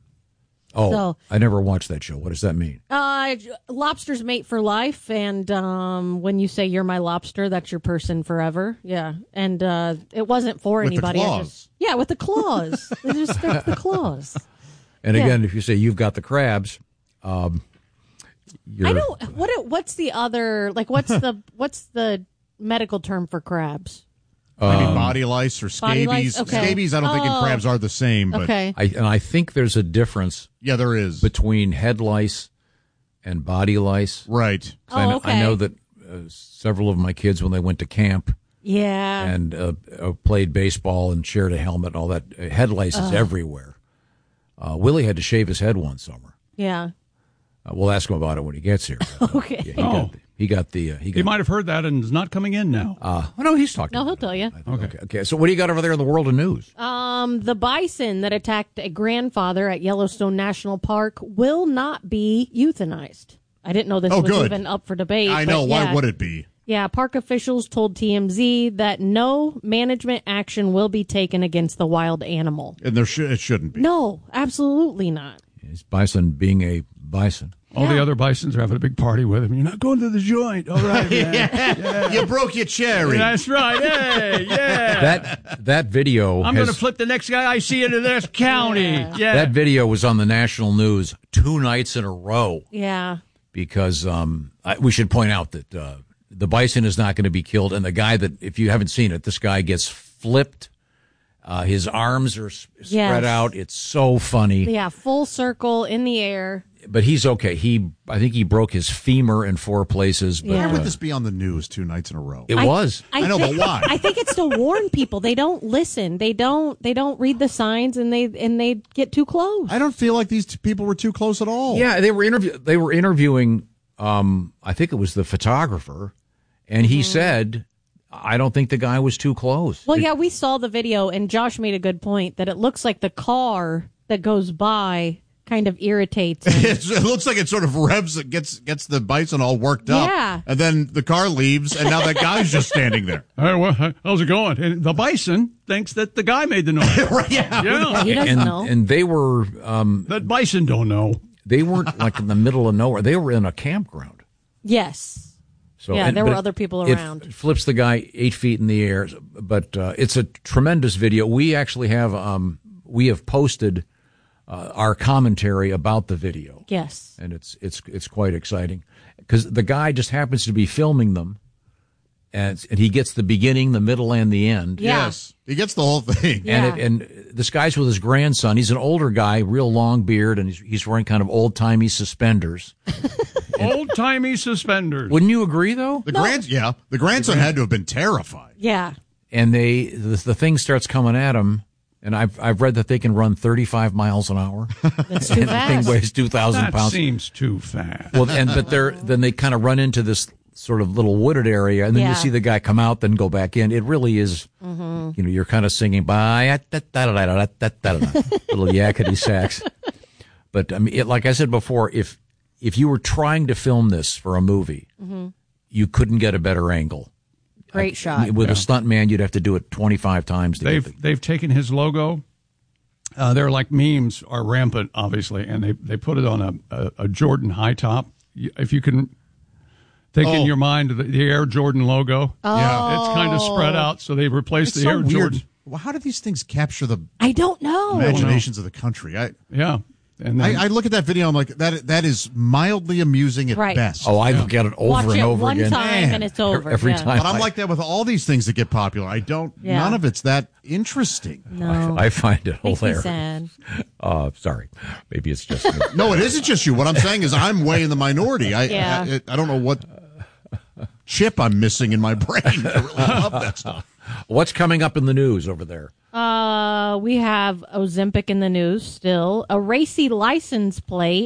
E: Oh,
C: So-
E: I never watched that show. What does that mean?
C: Uh, lobsters mate for life, and um, when you say you're my lobster, that's your person forever. Yeah, and uh, it wasn't for
D: With the
C: anybody. I
D: claws.
C: just, yeah, with the claws. They just that's the claws.
E: And
C: Yeah.
E: again, if you say you've got the crabs, um, you're,
C: I don't. What? What's the other? Like, what's the what's the medical term for crabs?
D: Maybe
E: Um,
D: body lice or
C: Body lice?
D: scabies.
C: Okay.
D: Scabies, I don't think in
C: Oh.
D: crabs are the same. But
C: Okay.
E: I, and I think there's a difference
D: yeah, there is.
E: between head lice and body lice.
D: Right.
E: 'Cause I,
C: Oh,
E: know, I know
C: okay.
E: that uh, several of my kids, when they went to camp
C: Yeah.
E: and uh, uh, played baseball and shared a helmet and all that, uh, head lice is everywhere. Uh, Willie had to shave his head one summer.
C: yeah.
E: Uh, we'll ask him about it when he gets here. But, uh,
C: Okay.
E: yeah, he,
B: Oh.
E: got the, he got the. Uh, he, got
B: He might have heard that and is not coming in now.
E: Uh, oh, no, he's talking.
C: No,
E: about
C: he'll
E: it.
C: tell you.
E: Okay. okay. Okay. So, what do you got over there in the world of news?
C: Um, the bison that attacked a grandfather at Yellowstone National Park will not be euthanized. I didn't know this
D: Oh,
C: was
D: good.
C: even up for debate.
D: I
C: but
D: know. Why
C: yeah.
D: would it be?
C: Yeah, park officials told T M Z that no management action will be taken against the wild animal.
D: And there should it shouldn't be.
C: No, absolutely not.
E: Is bison being a bison?
B: All the
C: Yeah.
B: other bisons are having a big party with him. You're not going to the joint. All right, man. Yeah.
D: You broke your cherry.
B: That's right. Hey, yeah.
E: That that video.
B: I'm
E: has,
B: going to flip the next guy I see into this county.
C: Yeah.
B: Yeah.
E: That video was on the national news two nights in a row
C: Yeah.
E: because um, I, we should point out that uh, the bison is not going to be killed, and the guy that, if you haven't seen it, this guy gets flipped Uh, his arms are s- spread
C: Yes.
E: out. It's so funny.
C: Yeah, full circle in the air.
E: But he's okay. He, I think he broke his femur in four places. But,
C: Yeah.
D: Why would
E: uh,
D: this be on the news two nights in a row?
E: It was.
D: I know,
C: think,
D: but why?
C: I think it's to warn people. They don't listen. They don't. They don't read the signs, and they and they get too close.
D: I don't feel like these two people were too close at all.
E: Yeah, they were interview. They were interviewing. Um, I think it was the photographer, and he said, "I don't think the guy was too close."
C: Well, yeah, we saw the video, and Josh made a good point that it looks like the car that goes by kind of irritates him.
D: It's, it looks like it sort of revs, it gets gets the bison all worked up.
C: Yeah.
D: And then the car leaves, and now that guy's just standing there.
B: Hey, well, how's it going? And the bison thinks that the guy made the noise.
D: Right, yeah.
B: Yeah.
C: He doesn't
E: and,
C: know.
E: and they were. Um,
B: that bison don't know.
E: They weren't like in the middle of nowhere. They were in a campground.
C: Yes.
E: So,
C: yeah,
E: and-
C: there were
E: but
C: other people
E: it
C: around.
E: flips the guy eight feet in the air, but uh, it's a tremendous video. We actually have um, we have posted uh, our commentary about the video.
C: Yes.
E: And it's it's it's quite exciting because the guy just happens to be filming them, and and he gets the beginning, the middle, and the end.
C: Yeah.
D: Yes. He gets the whole thing.
C: Yeah.
E: And it, and this guy's with his grandson. He's an older guy, real long beard, and he's he's wearing kind of old timey suspenders.
B: Old timey suspenders.
E: Wouldn't you agree, though?
D: The grand, yeah, the grandson had to have been terrified.
C: Yeah.
E: And they the, the thing starts coming at him, and I've I've read that they can run thirty-five miles an hour.
C: That's too
E: and
C: fast.
E: the thing weighs two thousand
B: That
E: pounds.
B: seems too fast.
E: Well, and but they're then they kind of run into this sort of little wooded area, and then
C: Yeah.
E: you see the guy come out, then go back in. It really is,
C: Mm-hmm.
E: you know, you're kind of singing by little yakety sax. But I mean, it, like I said before, if if you were trying to film this for a movie,
C: Mm-hmm.
E: you couldn't get a better angle.
C: Great shot.
E: With a stunt man, you'd have to do it twenty-five times. To
B: They've
E: get the,
B: they've taken his logo. Uh, they're like memes are rampant, obviously, and they, they put it on a, a, a Jordan high top. You- If you can think in
D: Oh.
B: your mind the, the Air Jordan logo,
D: Yeah.
B: it's kind of spread out, so they replaced
D: It's
B: the
D: so
B: Air
D: weird.
B: Jordan.
D: Well, how do these things capture the
C: I don't know.
D: imaginations of the country? I,
B: Yeah, and then,
D: I I look at that video. I'm like, that that is mildly amusing at
C: Right.
D: best.
E: oh, I look at it over
C: Watch
E: and
C: it
E: over
C: one
E: again.
C: time
D: Man.
C: and it's over.
E: Every
C: yeah.
E: time.
D: But I'm like that with all these things that get popular. I don't.
C: Yeah.
D: None of it's that interesting.
C: No.
E: I find it
C: Makes me
E: hilarious.
C: sad.
E: Uh, sorry, maybe it's just me.
D: No, it isn't just you. What I'm saying is I'm way in the minority. I
C: Yeah.
D: I, I don't know what chip I'm missing in my brain to really love that stuff.
E: What's coming up in the news over there?
C: Uh, we have Ozempic in the news still, a racy license plate,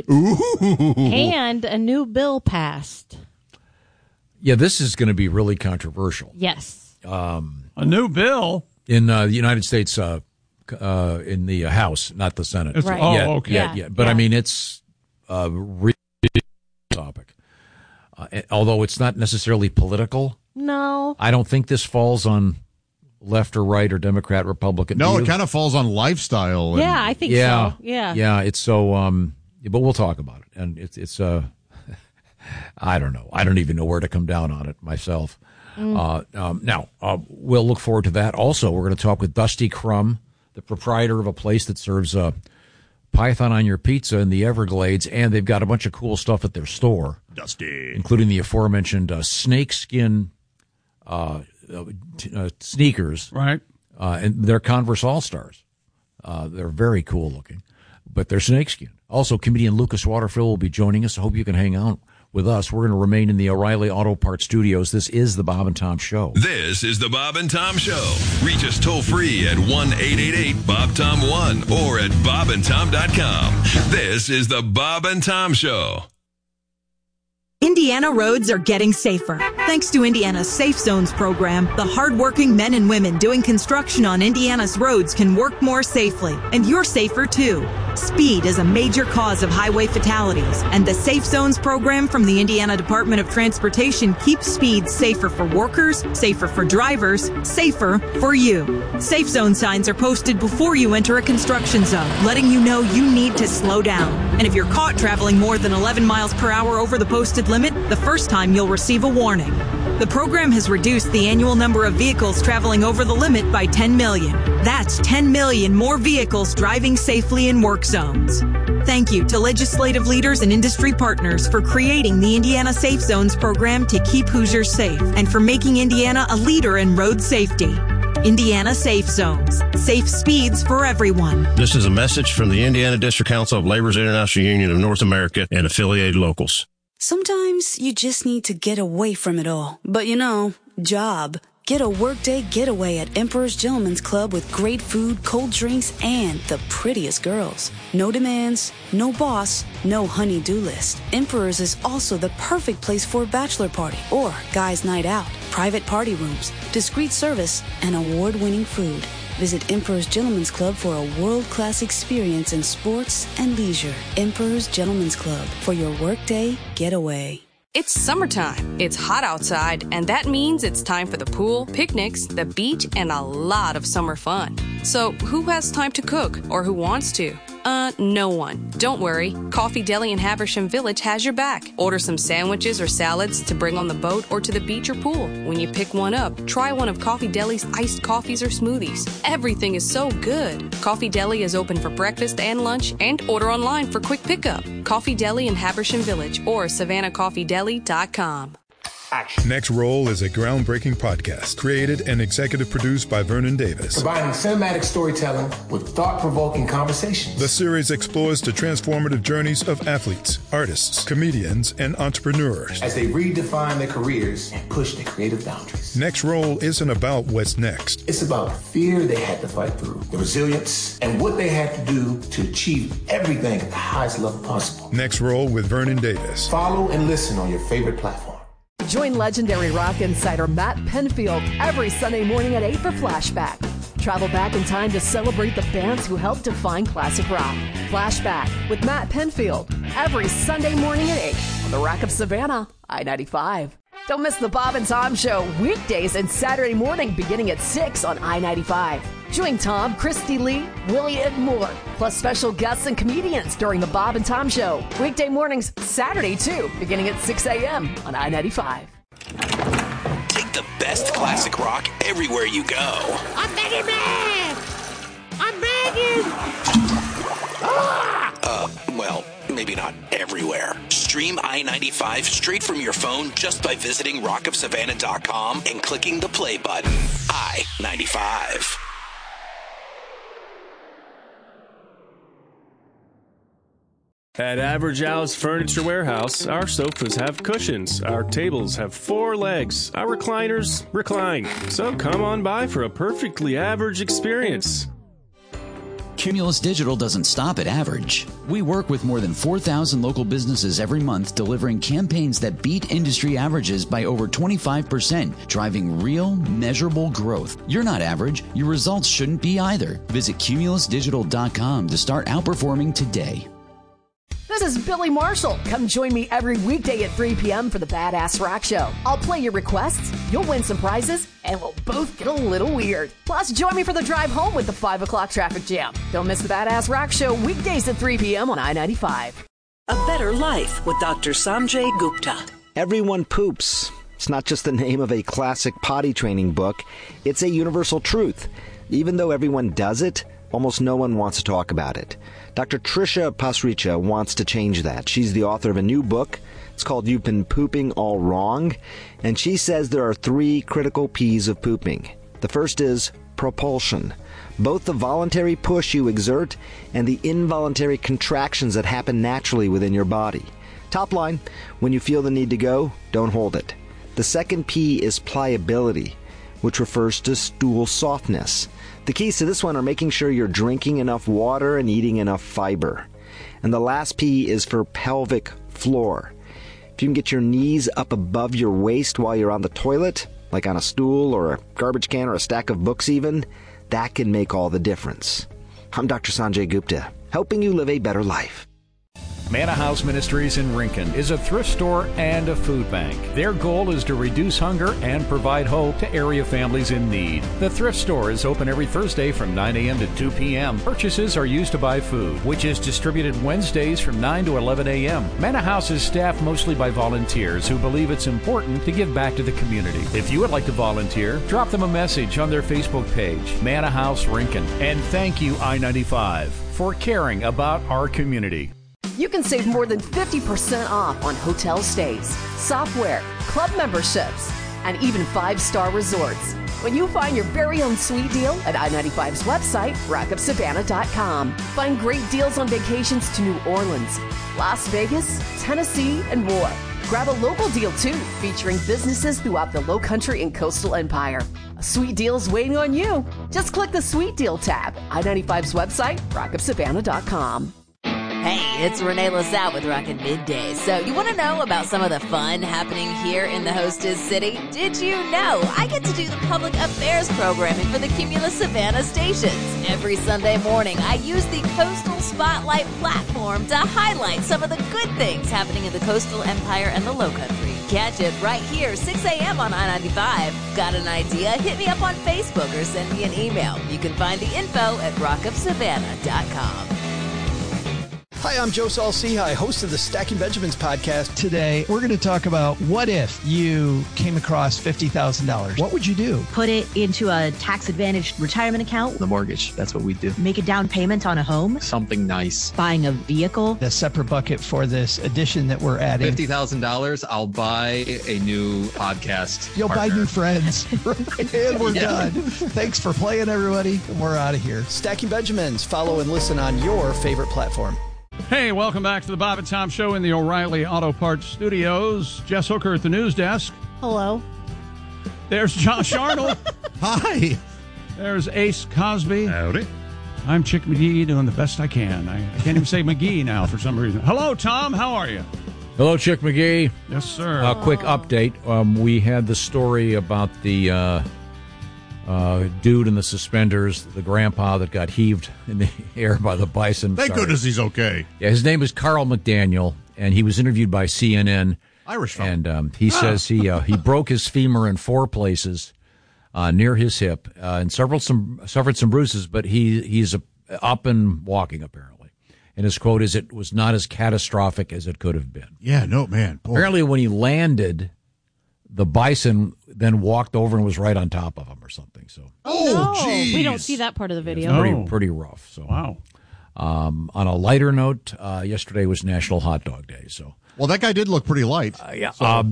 C: and a new bill passed.
E: Yeah, this is going to be really controversial.
C: Yes.
B: a new bill.
E: In uh, the United States, uh, uh, in the uh, House, not the Senate.
B: It's-
C: Right.
B: Oh,
E: Yet-
B: okay.
E: yet-
C: Yeah,
E: yet. But I
C: yeah.
E: mean, it's a really topic. Uh, and- although it's not necessarily political,
C: No.
E: I don't think this falls on left or right or Democrat, Republican.
D: No,
E: Do
D: it
E: you?
D: kind of falls on lifestyle. And,
C: Yeah, I think
E: yeah,
C: so. Yeah.
E: yeah. It's so. Um, but we'll talk about it, and it's it's. Uh, I don't know. I don't even know where to come down on it myself. Uh, um, now, uh, we'll look forward to that. Also, we're going to talk with Dusty Crum, the proprietor of a place that serves uh, Python on your pizza in the Everglades, and they've got a bunch of cool stuff at their store,
D: Dusty.
E: including the aforementioned uh, snakeskin uh, uh, t- uh, sneakers,
B: Right.
E: uh, and they're Converse All Stars. Uh, they're very cool looking, but they're snakeskin. Also, comedian Lucas Waterfield will be joining us. I hope you can hang out with us. We're going to remain in the O'Reilly Auto Parts studios. This is the Bob and Tom Show.
H: This is the Bob and Tom Show. Reach us toll free at one eight eight eight Bob Tom one or at bob and tom dot com. This is the Bob and Tom Show.
V: Indiana roads are getting safer. Thanks to Indiana's Safe Zones program, the hardworking men and women doing construction on Indiana's roads can work more safely. And you're safer too. Speed is a major cause of highway fatalities, and the Safe Zones program from the Indiana Department of Transportation keeps speed safer for workers, safer for drivers, safer for you. Safe Zone signs are posted before you enter a construction zone, letting you know you need to slow down. And if you're caught traveling more than eleven miles per hour over the posted limit, the first time you'll receive a warning. The program has reduced the annual number of vehicles traveling over the limit by ten million. That's ten million more vehicles driving safely in work zones. Thank you to legislative leaders and industry partners for creating the Indiana Safe Zones program to keep Hoosiers safe and for making Indiana a leader in road safety. Indiana Safe Zones. Safe speeds for everyone.
K: This is a message from the Indiana District Council of Labor's International Union of North America and affiliated locals.
M: Sometimes you just need to get away from it all. But you know, job. Get a workday getaway at Emperor's Gentleman's Club with great food, cold drinks, and the prettiest girls. No demands, no boss, no honey-do list. Emperor's is also the perfect place for a bachelor party or guys' night out. Private party rooms, discreet service, and award-winning food. Visit Emperor's Gentleman's Club for a world-class experience in sports and leisure. Emperor's Gentleman's Club for your workday getaway.
W: It's summertime. It's hot outside, and that means it's time for the pool, picnics, the beach, and a lot of summer fun. So, who has time to cook, or who wants to? Uh, no one. Don't worry. Coffee Deli in Habersham Village has your back. Order some sandwiches or salads to bring on the boat or to the beach or pool. When you pick one up, try one of Coffee Deli's iced coffees or smoothies. Everything is so good. Coffee Deli is open for breakfast and lunch, and order online for quick pickup. Coffee Deli in Habersham Village or savannah coffee deli dot com.
X: Next Roll is a groundbreaking podcast created and executive produced by Vernon Davis.
Y: Combining cinematic storytelling with thought-provoking conversations.
X: The series explores the transformative journeys of athletes, artists, comedians, and entrepreneurs
Y: as they redefine their careers and push their creative boundaries.
X: Next Roll isn't about what's next.
Y: It's about the fear they had to fight through, the resilience, and what they had to do to achieve everything at the highest level possible.
X: Next Roll with Vernon Davis.
Y: Follow and listen on your favorite platform.
A: Join legendary rock insider Matt Penfield every Sunday morning at eight for Flashback. Travel back in time to celebrate the bands who helped define classic rock. Flashback with Matt Penfield every Sunday morning at eight on the Rock of Savannah, I ninety-five. Don't miss the Bob and Tom Show weekdays and Saturday morning beginning at six on I ninety-five. Join Tom, Christy Lee, Willie, and more, plus special guests and comedians during the Bob and Tom Show. Weekday mornings, Saturday too, beginning at six a.m. on I ninety-five.
I: Take the best classic rock everywhere you go.
Z: I'm begging, man! I'm begging!
I: Ah! Uh, well, maybe not everywhere. Stream I ninety-five straight from your phone just by visiting rock of savannah dot com and clicking the play button. I ninety-five.
P: At Average Al's Furniture Warehouse, our sofas have cushions, our tables have four legs, our recliners recline. So come on by for a perfectly average experience.
Q: Cumulus Digital doesn't stop at average. We work with more than four thousand local businesses every month, delivering campaigns that beat industry averages by over twenty-five percent, driving real, measurable growth. You're not average. Your results shouldn't be either. Visit cumulus digital dot com to start outperforming today.
A: This is Billy Marshall. Come join me every weekday at three p.m. for the Badass Rock Show. I'll play your requests, you'll win some prizes, and we'll both get a little weird. Plus, join me for the drive home with the five o'clock traffic jam. Don't miss the Badass Rock Show weekdays at three p.m. on I ninety-five.
T: A Better Life with Doctor Sanjay Gupta.
U: Everyone poops. It's not just the name of a classic potty training book. It's a universal truth. Even though everyone does it, almost no one wants to talk about it. Doctor Trisha Pasricha wants to change that. She's the author of a new book. It's called You've Been Pooping All Wrong. And she says there are three critical P's of pooping. The first is propulsion. Both the voluntary push you exert and the involuntary contractions that happen naturally within your body. Top line, when you feel the need to go, don't hold it. The second P is pliability, which refers to stool softness. The keys to this one are making sure you're drinking enough water and eating enough fiber. And the last P is for pelvic floor. If you can get your knees up above your waist while you're on the toilet, like on a stool or a garbage can or a stack of books even, that can make all the difference. I'm Doctor Sanjay Gupta, helping you live a better life.
R: Manna House Ministries in Rincon is a thrift store and a food bank. Their goal is to reduce hunger and provide hope to area families in need. The thrift store is open every Thursday from nine a.m. to two p.m. Purchases are used to buy food, which is distributed Wednesdays from nine to eleven a.m. Manna House is staffed mostly by volunteers who believe it's important to give back to the community. If you would like to volunteer, drop them a message on their Facebook page, Manna House Rincon. And thank you, I ninety-five, for caring about our community.
A: You can save more than fifty percent off on hotel stays, software, club memberships, and even five-star resorts. when you find your very own sweet deal at I ninety-five's website, rock up savannah dot com. Find great deals on vacations to New Orleans, Las Vegas, Tennessee, and more. Grab a local deal, too, featuring businesses throughout the Lowcountry and Coastal Empire. A sweet deal's waiting on you. Just click the Sweet Deal tab. I ninety-five's website, rock up savannah dot com.
F: Hey, it's Renee LaSalle with Rockin' Midday. So you want to know about some of the fun happening here in the hostess city? Did you know I get to do the public affairs programming for the Cumulus Savannah stations? Every Sunday morning, I use the Coastal Spotlight platform to highlight some of the good things happening in the Coastal Empire and the Lowcountry. Catch it right here, six a.m. on I ninety-five. Got an idea? Hit me up on Facebook or send me an email. You can find the info at rock up savannah dot com.
J: Hi, I'm Joe Saul-Sehy, host of the Stacking Benjamins podcast.
L: Today, we're going to talk about what if you came across fifty thousand dollars. What would you do?
N: Put it into a tax-advantaged retirement account.
L: The mortgage. That's what we do.
N: Make a down payment on a home.
L: Something nice.
N: Buying a vehicle.
L: A separate bucket for this addition that we're adding.
O: fifty thousand dollars, I'll buy a new podcast
L: You'll
O: partner.
L: buy new friends. And we're
O: Yeah.
L: done. Thanks for playing, everybody. And we're out of here.
J: Stacking Benjamins. Follow and listen on your favorite platform.
B: Hey, welcome back to the Bob and Tom Show in the O'Reilly Auto Parts Studios. Jess Hooker at the news desk.
C: Hello.
B: There's Josh Arnold.
D: Hi.
B: There's Ace Cosby.
D: Howdy.
B: I'm Chick McGee doing the best I can. I, I can't even say McGee now for some reason. Hello, Tom. How are you?
E: Hello, Chick McGee.
B: Yes, sir.
E: A quick update. Um, we had the story about the uh, uh, dude in the suspenders, the grandpa that got heaved in the air by the bison.
D: Thank
E: Sorry.
D: goodness he's okay.
E: Yeah, his name is Carl McDaniel, and he was interviewed by C N N.
D: Irish fellow.
E: And um, he says he uh, he broke his femur in four places uh, near his hip uh, and several some suffered some bruises, but he he's uh, up and walking apparently. And his quote is, "It was not as catastrophic as it could have been."
D: Yeah, no, man. Boy.
E: Apparently, when he landed, the bison then walked over and was right on top of him or something. So,
C: Oh,
D: Oh, geez.
C: we don't see that part of the video.
B: No.
E: pretty pretty rough. So,
B: Wow.
E: um, on a lighter note, uh, yesterday was National Hot Dog Day. So,
D: Well, that guy did look pretty light.
E: uh, yeah.
D: So-
E: Um,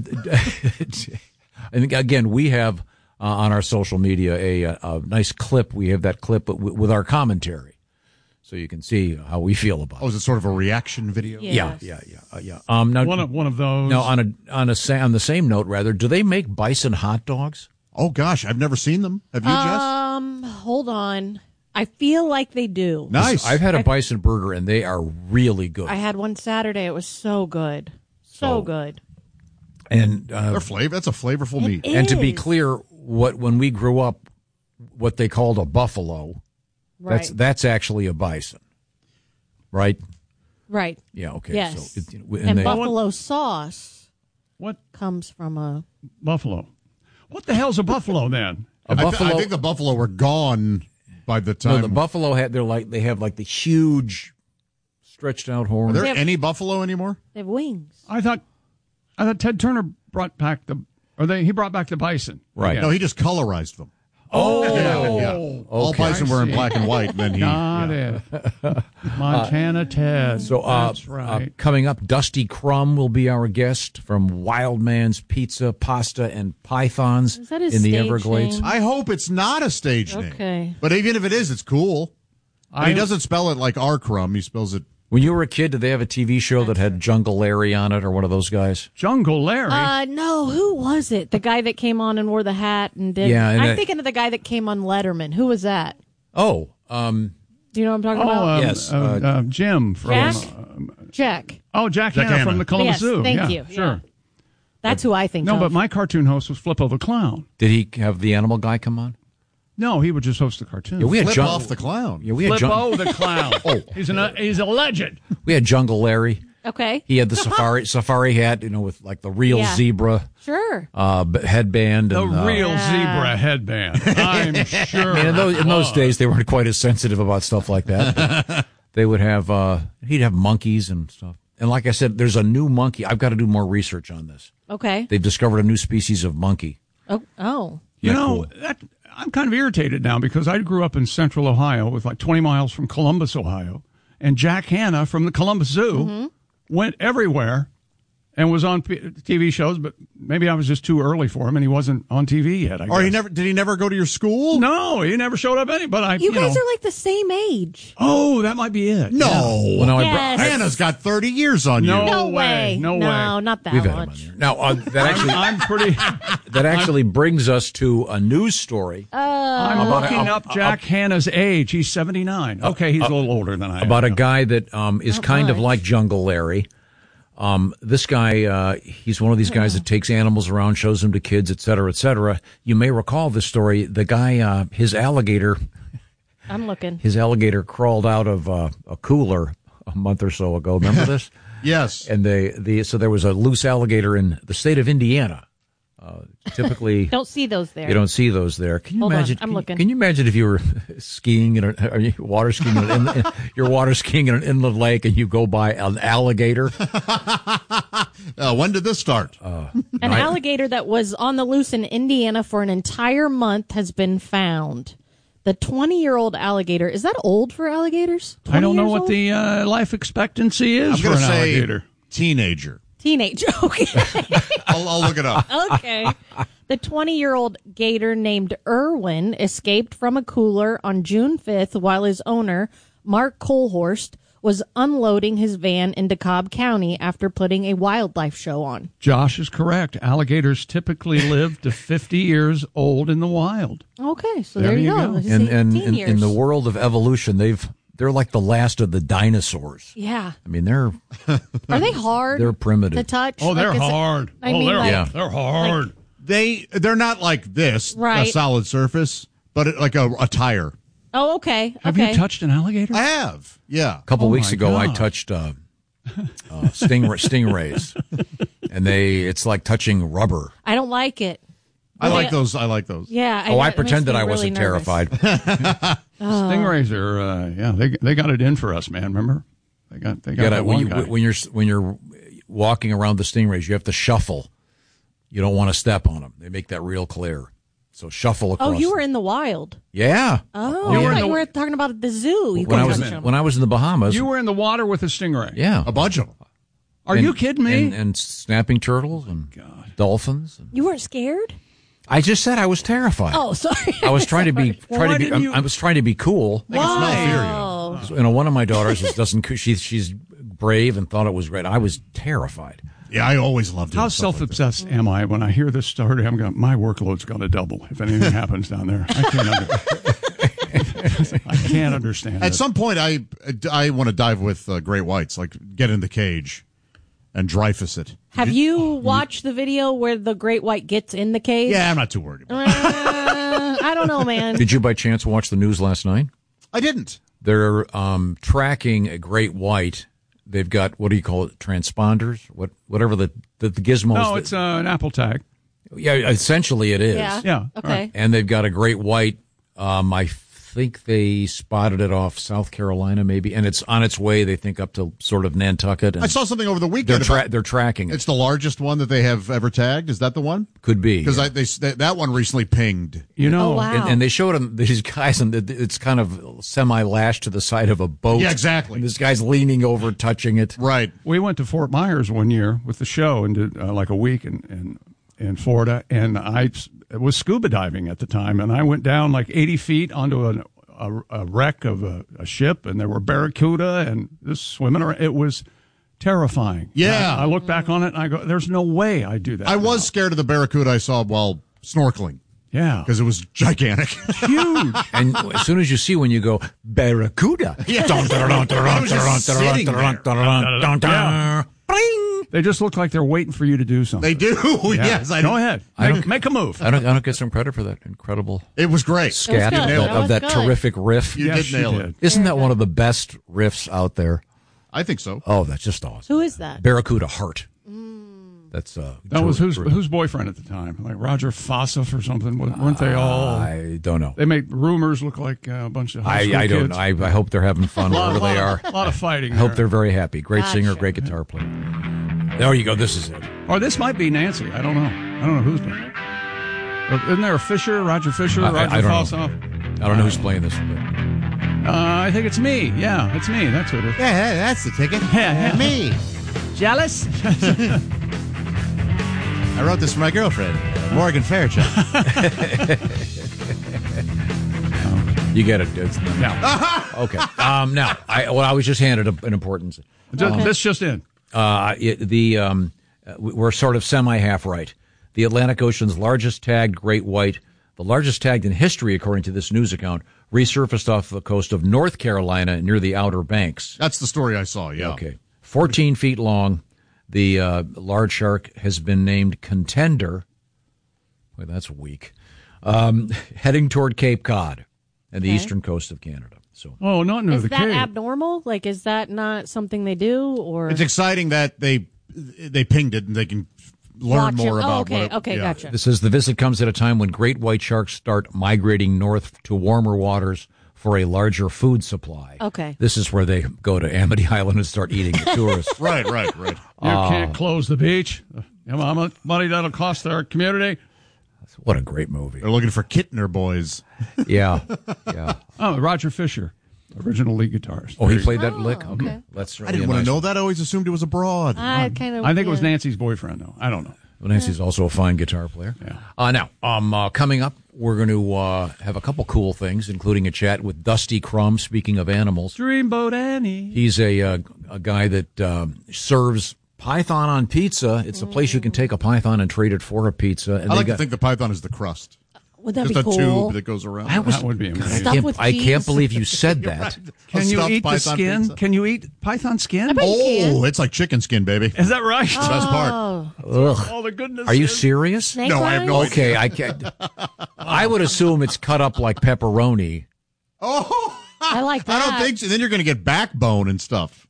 E: I think again we have uh, on our social media a, a, a nice clip. We have that clip w- with our commentary, so you can see how we feel about
D: oh,
E: it.
D: is it sort of a reaction video?
C: Yes.
E: Yeah, yeah, yeah, uh, yeah. Um, now,
B: One of, one of those.
E: no, on a on a sa- on the same note, rather, do they make bison hot dogs?
D: Oh, gosh, I've never seen them. Have you, Jess?
C: Um, hold on. I feel like they do.
D: Nice.
E: I've had a
C: I-
E: bison burger, and they are really good.
C: I had one Saturday. It was so good. So
E: So-
C: good.
E: and uh,
D: They're flavor. That's a flavorful
C: It
D: meat.
C: is.
E: and to be clear, what when we grew up, what they called a buffalo, that's
C: Right.
E: that's actually a bison, right?
C: Right.
E: Yeah. Okay.
C: Yes.
E: So it,
C: And,
E: and they,
C: buffalo sauce
B: What
C: comes from a.
B: buffalo? What the hell's a buffalo then?
E: a
D: I, th-
E: buffalo.
D: I think the buffalo were gone by the
E: no,
D: time.
E: the buffalo had they're like they have like the huge, stretched out
D: Are
E: horns.
D: there
C: They have-
D: any buffalo anymore?
C: They have wings.
B: I thought, I thought Ted Turner brought back the, or they he brought back the bison.
E: Right.
B: Yeah.
D: No, he just colorized them.
B: Oh,
D: Yeah, yeah. All
E: Okay.
D: bison were in
B: I see.
D: black and white. And then he.
B: Got
D: yeah.
B: it. Montana Ted.
E: So uh,
B: That's right.
E: uh, coming up, Dusty Crumb will be our guest from Wild Man's Pizza, Pasta, and Pythons
C: Is that his
E: in the
C: stage
E: Everglades.
C: name?
D: I hope it's not a stage name.
C: Okay.
D: But even if it is, it's cool.
B: I-
D: he doesn't spell it like our crumb. He spells it.
E: When you were a kid, did they have a T V show that had Jungle Larry on it, or one of those guys?
B: Jungle Larry.
C: Uh, no, who was it? The guy that came on and wore the hat and did.
E: Yeah, and
C: I'm
E: I-
C: thinking of the guy that came on Letterman. Who was that?
E: Oh, um,
C: Do you know what I'm talking
B: oh,
C: about?
B: um,
E: Yes,
B: uh,
E: uh,
B: uh, Jim from.
C: Jack?
B: uh,
C: Jack.
B: oh, Jack,
D: Jack
B: Hanna
D: Hanna.
B: from the Columbus
C: Yes,
B: Zoo.
C: thank
B: Yeah,
C: you.
B: Sure.
C: Yeah. That's who I think
B: No,
C: of.
B: but my cartoon host was Flippo the Clown.
E: did he have the animal guy come on?
B: No, he would just host the cartoon.
E: Yeah, we had
D: Flip
E: Jun-
D: off the clown.
E: Yeah, we had Jun-
B: Flippo the Clown. oh, he's an uh, he's a legend.
E: we had Jungle Larry.
C: Okay.
E: He had the safari safari hat, you know, with like the real
C: Yeah.
E: zebra
C: Sure.
E: uh, b- headband.
B: The
E: and, uh,
B: real
C: Yeah.
B: zebra headband. I'm sure.
E: I mean, in those, in those
B: was.
E: days, they weren't quite as sensitive about stuff like that. But they would have, uh, he'd have monkeys and stuff. And like I said, there's a new monkey. I've got to do more research on this.
C: Okay.
E: They've discovered a new species of monkey.
C: Oh. Oh.
B: You
E: Yeah,
B: know,
E: cool.
B: that, I'm kind of irritated now because I grew up in central Ohio, with like twenty miles from Columbus, Ohio, and Jack Hanna from the Columbus Zoo
C: Mm-hmm.
B: went everywhere and was on P- T V shows, but maybe I was just too early for him, and he wasn't on T V yet. I
D: Or
B: guess.
D: he never did he never go to your school?
B: No, he never showed up any. But I,
C: You
B: you
C: guys
B: know,
C: are like the same age.
B: oh, that might be it.
D: No.
B: Yeah.
E: Well, no, I
C: Yes.
E: br- I-
D: Hannah's got thirty years on
B: No,
D: you.
C: No
B: way.
C: way.
B: No
C: No,
B: way.
C: not that
E: We've had him on
C: much.
E: here. Now, uh, that actually
B: I'm pretty.
E: that actually brings us to a news story
B: I'm
E: About-
B: looking
E: uh,
B: up Jack Hanna's age. He's seventy-nine. Okay, he's a little older than I am.
E: about a
B: yeah.
E: guy that um, is
C: Not
E: kind of
C: much.
E: like Jungle Larry. Um, this guy, uh, he's one of these guys that takes animals around, shows them to kids, et cetera, et cetera. You may recall this story. The guy, uh, his alligator,
C: I'm looking.
E: his alligator crawled out of uh, a cooler a month or so ago. Remember this?
D: Yes.
E: And they, the so there was a loose alligator in the state of Indiana. Uh, typically,
C: Don't see those there.
E: you don't see those there. Can you
C: Hold on,
E: imagine?
C: I'm
E: can,
C: looking.
E: Can you imagine if you were skiing in a, are you water skiing in an inland, you're water skiing in an inland lake and you go by an alligator?
D: Uh, when did this start?
E: Uh,
C: An
E: I-
C: alligator that was on the loose in Indiana for an entire month has been found. The twenty-year-old alligator, is that old for alligators?
B: I don't know
C: twenty years
B: what
C: old?
B: the uh, life expectancy is
D: I'm
B: for
D: going
B: an
D: to say
B: alligator.
D: teenager.
C: Teenage. Okay.
D: I'll, I'll look it up.
C: Okay. The twenty-year-old gator named Irwin escaped from a cooler on June fifth while his owner, Mark Colhorst, was unloading his van into Cobb County after putting a wildlife show on.
B: Josh is correct. Alligators typically live to fifty years old in the wild.
C: Okay, so
B: There
C: there, you
B: you
C: go.
B: go.
C: He's
E: and and
C: eighteen
E: in,
C: years.
E: in the world of evolution, they've they're like the last of the dinosaurs.
C: Yeah.
E: I mean, they're
C: Are they hard
E: They're primitive.
C: to touch?
B: Oh, they're
C: Like, is it-
B: hard.
C: I
B: oh,
C: mean,
B: they're,
C: like,
E: Yeah.
B: they're hard.
D: They they're not like this,
C: Right.
D: a solid surface, but it, like a, a tire.
C: Oh, okay.
B: Have
C: okay.
B: you touched an alligator?
D: I have. Yeah.
E: A couple
B: Oh,
E: weeks
B: my
E: ago, I
B: God.
E: touched uh, uh, sting, stingrays, and they it's like touching rubber.
C: I don't like it.
D: I like
C: Yeah.
D: those. I like those.
C: Yeah.
E: Oh, I
C: it makes
E: pretended
C: me
E: I
C: really
E: wasn't
C: nervous.
E: terrified.
B: Stingrays are, uh, yeah, they they got it in for us, man. Remember, they got they
E: You
B: got
E: gotta,
B: that
E: when,
B: one
E: you,
B: guy.
E: when you're when you're walking around the stingrays, you have to shuffle. You don't want to step on them. They make that real clear. So shuffle across.
C: Oh, you were
E: them.
C: in the wild.
E: Yeah.
C: Oh,
B: You
C: I
B: were in
C: thought
B: the-
C: you were talking about at the zoo. You
E: When I
C: couldn't
E: was
C: touch them.
E: when I was in the Bahamas.
B: You were in the water with a stingray.
E: yeah,
D: A bunch of them.
B: Are
E: And-
B: you kidding me?
E: And, and snapping turtles and dolphins. And
C: You weren't scared?
E: I just said I was terrified.
C: Oh, sorry.
E: I was trying to be
B: Well,
E: trying
B: why
E: to be.
B: didn't you-
E: I was trying to be cool.
D: They can smell fear you.
C: Oh.
E: You know, one of my daughters is, doesn't. She's she's brave and thought it was great. I was terrified.
D: Yeah, I always loved it.
B: How self-obsessed am I when I hear this story? I'm going, my workload's going to double if anything happens down there. I can't, under- I can't understand
D: At
B: it.
D: some point, I I want to dive with uh, great whites, like get in the cage and Dreyfus it.
C: Have you watched the video where the great white gets in the cage?
D: Yeah, I'm not too worried about
C: Uh, I don't know, man.
E: Did you by chance watch the news last night?
D: it. I didn't.
E: They're um, tracking a great white. They've got what do you call it? Transponders? What whatever the the, the gizmos.
B: No,
E: that-
B: it's uh, an Apple tag.
E: yeah. Essentially, it is.
C: Yeah.
B: Yeah.
C: Okay.
E: And they've got a great white. Um, I think they spotted it off South Carolina, maybe, and it's on its way. They think up to sort of Nantucket. And
D: I saw something over the
E: they're
D: weekend.
E: tra-
D: about,
E: they're tracking it.
D: it's the largest one that they have ever tagged. Is that the one?
E: Could be
D: Because
E: yeah.
D: I they that that one recently pinged.
B: You know,
C: Oh, wow.
E: And, and they showed him these guys, and it's kind of semi lashed to the side of a boat.
D: Yeah, exactly.
E: And this guy's leaning over, touching it.
D: Right.
B: we went to Fort Myers one year with the show and did uh, like a week in, in in Florida, and I was scuba diving at the time, and I went down like eighty feet onto an, a, a wreck of a, a ship, and there were barracuda and this swimming around. It was terrifying.
D: Yeah.
B: I, I look back on it and I go, "There's no way I do that."
D: I
B: now."
D: was scared of the barracuda I saw while snorkeling
B: yeah,
D: because it was gigantic.
B: huge.
E: And as soon as you see one, you go, Barracuda.
D: Yeah.
E: Dun, dun, dun, dun,
D: I was just
E: dun, dun,
D: sitting
E: dun,
D: there.
E: dun, dun, dun, dun.
B: Yeah.
E: Bling.
B: They just look like they're waiting for you to do something.
D: They do.
B: Yeah.
D: Yes, I
B: Go
D: know.
B: ahead.
E: I
B: Make,
E: don't-
B: make a move.
E: I don't, I don't get some credit for that incredible
D: It was great.
E: scat
C: good.
E: of,
C: That
E: of
C: was
E: that
C: good.
E: terrific riff.
D: You
B: Yes,
D: did nail
B: you
D: it.
B: did.
E: Isn't that one of the best riffs out there?
D: I think so.
E: Oh, that's just awesome.
C: Who is that?
E: Barracuda Heart. That's uh.
B: That was whose
E: terrific.
B: whose boyfriend at the time, like Roger Fossif or something. Weren't they all?
E: I don't know.
B: They make rumors look like uh, a bunch of. high school
E: I, I don't.
B: kids.
E: I, I hope they're having fun
B: A lot,
E: wherever they
B: lot
E: are.
B: of- a lot of fighting.
E: I hope
B: there.
E: they're very happy. Great singer,
C: Gotcha.
E: great guitar player. There you go. This is it.
B: Or this might be Nancy. I don't know. I don't know who's doing it. But isn't there a Fisher, Roger Fisher,
E: I- I-
B: Roger
E: I don't know.
B: Fossoff?
E: I don't know who's playing this. But
B: Uh, I think it's me. Yeah, it's me. That's who it is.
D: Yeah, that's the ticket.
B: Yeah, yeah.
D: Me.
B: Jealous?
D: I wrote this for my girlfriend, Morgan Fairchild.
E: You get it. It's
B: now.
E: Okay. Um, now, I, well, I was just handed a, an importance.
B: Um, this just in.
E: Uh, it, the um, we're sort of semi-half right. The Atlantic Ocean's largest tagged great white, the largest tagged in history, according to this news account, resurfaced off the coast of North Carolina near the Outer Banks.
D: That's the story I saw, yeah.
E: Okay. fourteen feet long. The uh, large shark has been named Contender. Boy, that's weak. Um, heading toward Cape Cod and the
C: Okay.
E: eastern coast of Canada. So,
B: oh, not near
C: Is
B: the
C: that
B: Cape.
C: abnormal? Like, is that not something they do? Or
D: It's exciting that they they pinged it and they can learn
C: Watch
D: more
C: it. Oh,
D: about
C: okay,
D: what it,
C: okay,
D: yeah.
C: gotcha.
E: this says the visit comes at a time when great white sharks start migrating north to warmer waters for a larger food supply.
C: Okay.
E: This is where they go to Amity Island and start eating the tourists.
D: Right, right, right.
B: You
E: Uh,
B: can't close the beach. You know how much money that'll cost our community?
E: What a great movie.
D: They're looking for Kittner boys.
E: Yeah, yeah.
B: Oh, Roger Fisher, original lead guitarist.
E: Oh, he played that lick? Okay.
C: okay.
E: That's
D: I didn't want to know that. I always assumed it was abroad.
C: I kind of.
B: I think it was Nancy's boyfriend, though. I don't know.
E: Well, Nancy's also a fine guitar player.
B: Yeah.
E: Uh, now, um, uh, coming up, we're going to uh, have a couple cool things, including a chat with Dusty Crumb, speaking of animals.
B: Dreamboat Annie.
E: He's a, uh, a guy that um, serves python on pizza. It's a place you can take a python and trade it for a pizza. And
D: I
E: they
D: like
E: got,
D: to think the python is the crust.
C: Would that
D: Just
C: be
D: a
C: cool?
D: tube that goes around.
E: I was,
B: That would be
E: God, I
B: amazing.
C: Stuff
E: can't,
C: with
E: I
C: cheese?
E: can't believe you said that.
B: Can
D: A
B: you
D: stuffed
B: eat the
D: python
B: skin?
D: pizza?
B: Can you eat python skin?
C: bet you can.
D: Oh, it's like chicken skin, baby.
B: Is that right?
D: Best part.
C: Oh,
E: Ugh.
B: All the goodness.
E: Are you
B: is-
E: serious?
C: snake
D: No, I have no
C: eyes?
E: Okay, I can't. I would assume it's cut up like pepperoni.
D: Oh,
C: I like
D: I
C: that.
D: don't think so. Then you're going to get backbone and stuff.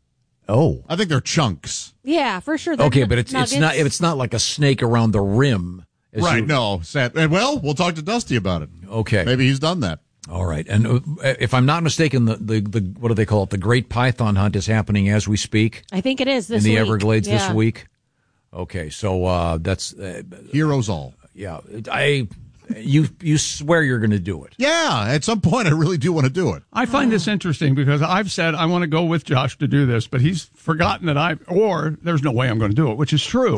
E: Oh.
D: I think they're chunks.
C: Yeah, for sure. They're
E: Okay,
C: n-
E: but it's it's
C: nuggets.
E: not it's not like a snake around the rim. as
D: Right,
E: you-
D: no. Sad. and Well, we'll talk to Dusty about it.
E: Okay.
D: Maybe he's done that.
E: All right. And uh, if I'm not mistaken, the, the, the what do they call it? The Great Python Hunt is happening as we speak
C: I think it is this
E: in the
C: week.
E: Everglades
C: Yeah.
E: this week. Okay, so uh, that's uh,
D: Heroes all.
E: yeah. I you you swear you're going to do it.
D: Yeah, at some point, I really do want to do it.
B: I find this interesting because I've said I want to go with Josh to do this, but he's forgotten that I, or there's no way I'm going to do it, which is true.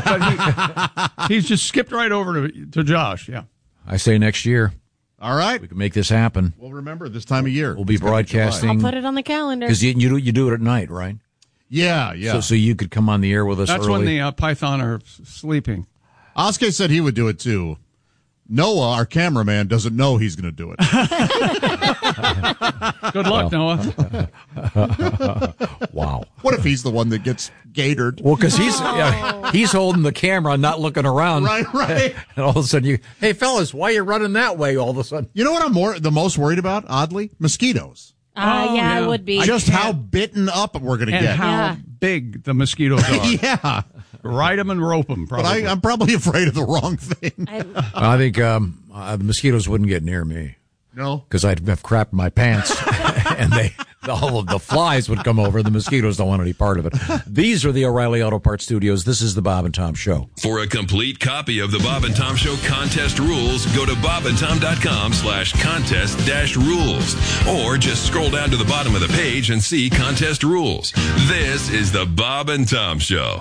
B: But he, he's just skipped right over to, to Josh. Yeah.
E: I say next year
D: All right.
E: we can make this happen.
D: Well, remember, this time of year.
E: We'll be
D: It's gonna July.
E: broadcasting
C: I'll put it on the calendar.
E: because you you do, you do it at night, right?
D: Yeah, yeah.
E: So so you could come on the air with us
B: That's
E: early.
B: when the uh, python are s- sleeping.
D: Oskar said he would do it too. Noah, our cameraman, doesn't know he's going to do it.
B: Good luck, Noah.
E: Wow.
D: What if he's the one that gets gatored?
E: Well, because he's yeah, he's holding the camera, not looking around.
D: Right, right.
E: And all of a sudden, you, hey fellas, why are you running that way? All of a sudden,
D: You know what I'm more the most worried about? Oddly, mosquitoes.
C: Uh,
B: Oh,
C: yeah,
B: yeah.
C: it would be.
D: Just how bitten up we're going to
B: And
D: get.
B: how
C: Yeah.
B: big the mosquitoes are.
D: Yeah,
B: Ride them and rope them,
D: but
B: probably.
D: I, I'm probably afraid of the wrong thing.
C: I,
E: I think um, uh, the mosquitoes wouldn't get near me
D: No,
E: because I'd have crapped my pants, and they all of the flies would come over. The mosquitoes don't want any part of it. These are the O'Reilly Auto Parts Studios. This is the Bob and Tom Show.
G: For a complete copy of the Bob and Tom Show contest rules, go to bobandtom.com slash contest dash rules. Or just scroll down to the bottom of the page and see contest rules. This is the Bob and Tom Show.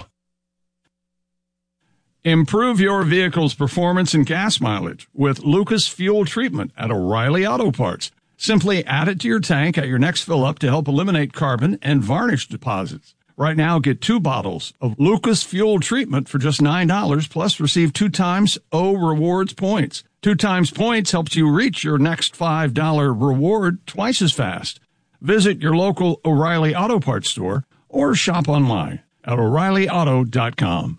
B: Improve your vehicle's performance and gas mileage with Lucas Fuel Treatment at O'Reilly Auto Parts. Simply add it to your tank at your next fill-up to help eliminate carbon and varnish deposits. Right now, get two bottles of Lucas Fuel Treatment for just nine dollars, plus receive two times O Rewards points. Two times points helps you reach your next five dollars reward twice as fast. Visit your local O'Reilly Auto Parts store or shop online at O'Reilly Auto dot com.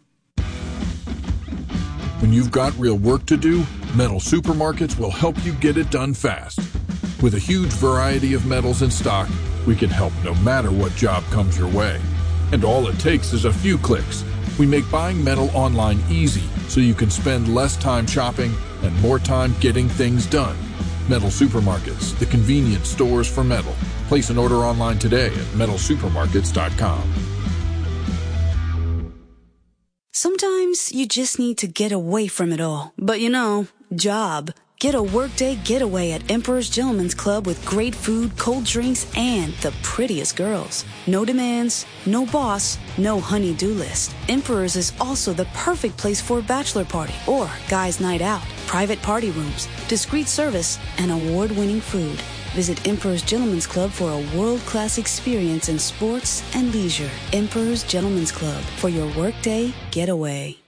H: When you've got real work to do, Metal Supermarkets will help you get it done fast. With a huge variety of metals in stock, we can help no matter what job comes your way. And all it takes is a few clicks. We make buying metal online easy so you can spend less time shopping and more time getting things done. Metal Supermarkets, the convenient stores for metal. Place an order online today at metal supermarkets dot com.
K: Sometimes you just need to get away from it all. But you know, job Get a workday getaway at Emperor's Gentleman's Club with great food, cold drinks, and the prettiest girls. No demands, no boss, no honey-do list. Emperor's is also the perfect place for a bachelor party or guys' night out. Private party rooms, discreet service, and award-winning food. Visit Emperor's Gentleman's Club for a world-class experience in sports and leisure. Emperor's Gentleman's Club for your workday getaway.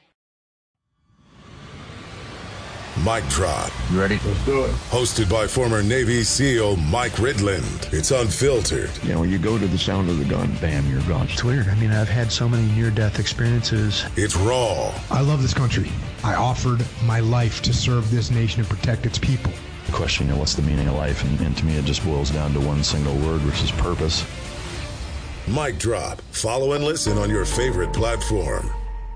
M: Mic Drop.
S: You ready? Let's do it.
M: Hosted by former Navy SEAL Mike Ridland. It's unfiltered.
S: You know, when you go to the sound of the gun, bam, you're gone.
V: It's weird. I mean, I've had so many near-death experiences.
M: It's raw.
W: I love this country. I offered my life to serve this nation and protect its people.
S: Question, you know, what's the meaning of life? And, and to me, it just boils down to one single word, which is purpose.
M: Mic Drop. Follow and listen on your favorite platform.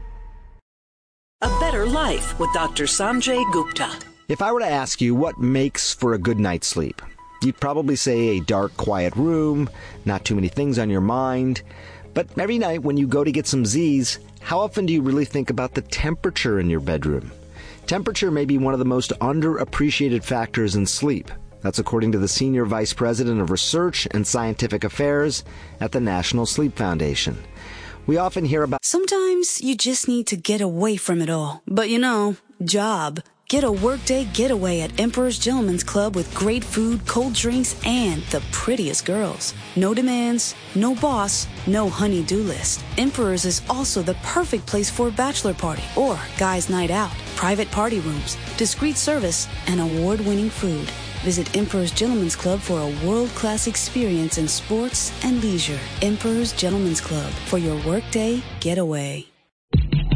T: A Better Life with Doctor Sanjay Gupta.
U: If I were to ask you what makes for a good night's sleep, you'd probably say a dark, quiet room, not too many things on your mind. But every night when you go to get some Z's, how often do you really think about the temperature in your bedroom? Temperature may be one of the most underappreciated factors in sleep. That's according to the Senior Vice President of Research and Scientific Affairs at the National Sleep Foundation. We often hear about...
K: Sometimes you just need to get away from it all. But you know, job. Get a workday getaway at Emperor's Gentleman's Club with great food, cold drinks, and the prettiest girls. No demands, no boss, no honey-do list. Emperor's is also the perfect place for a bachelor party or guys' night out. Private party rooms, discreet service, and award-winning food. Visit Emperor's Gentleman's Club for a world-class experience in sports and leisure. Emperor's Gentleman's Club for your workday getaway.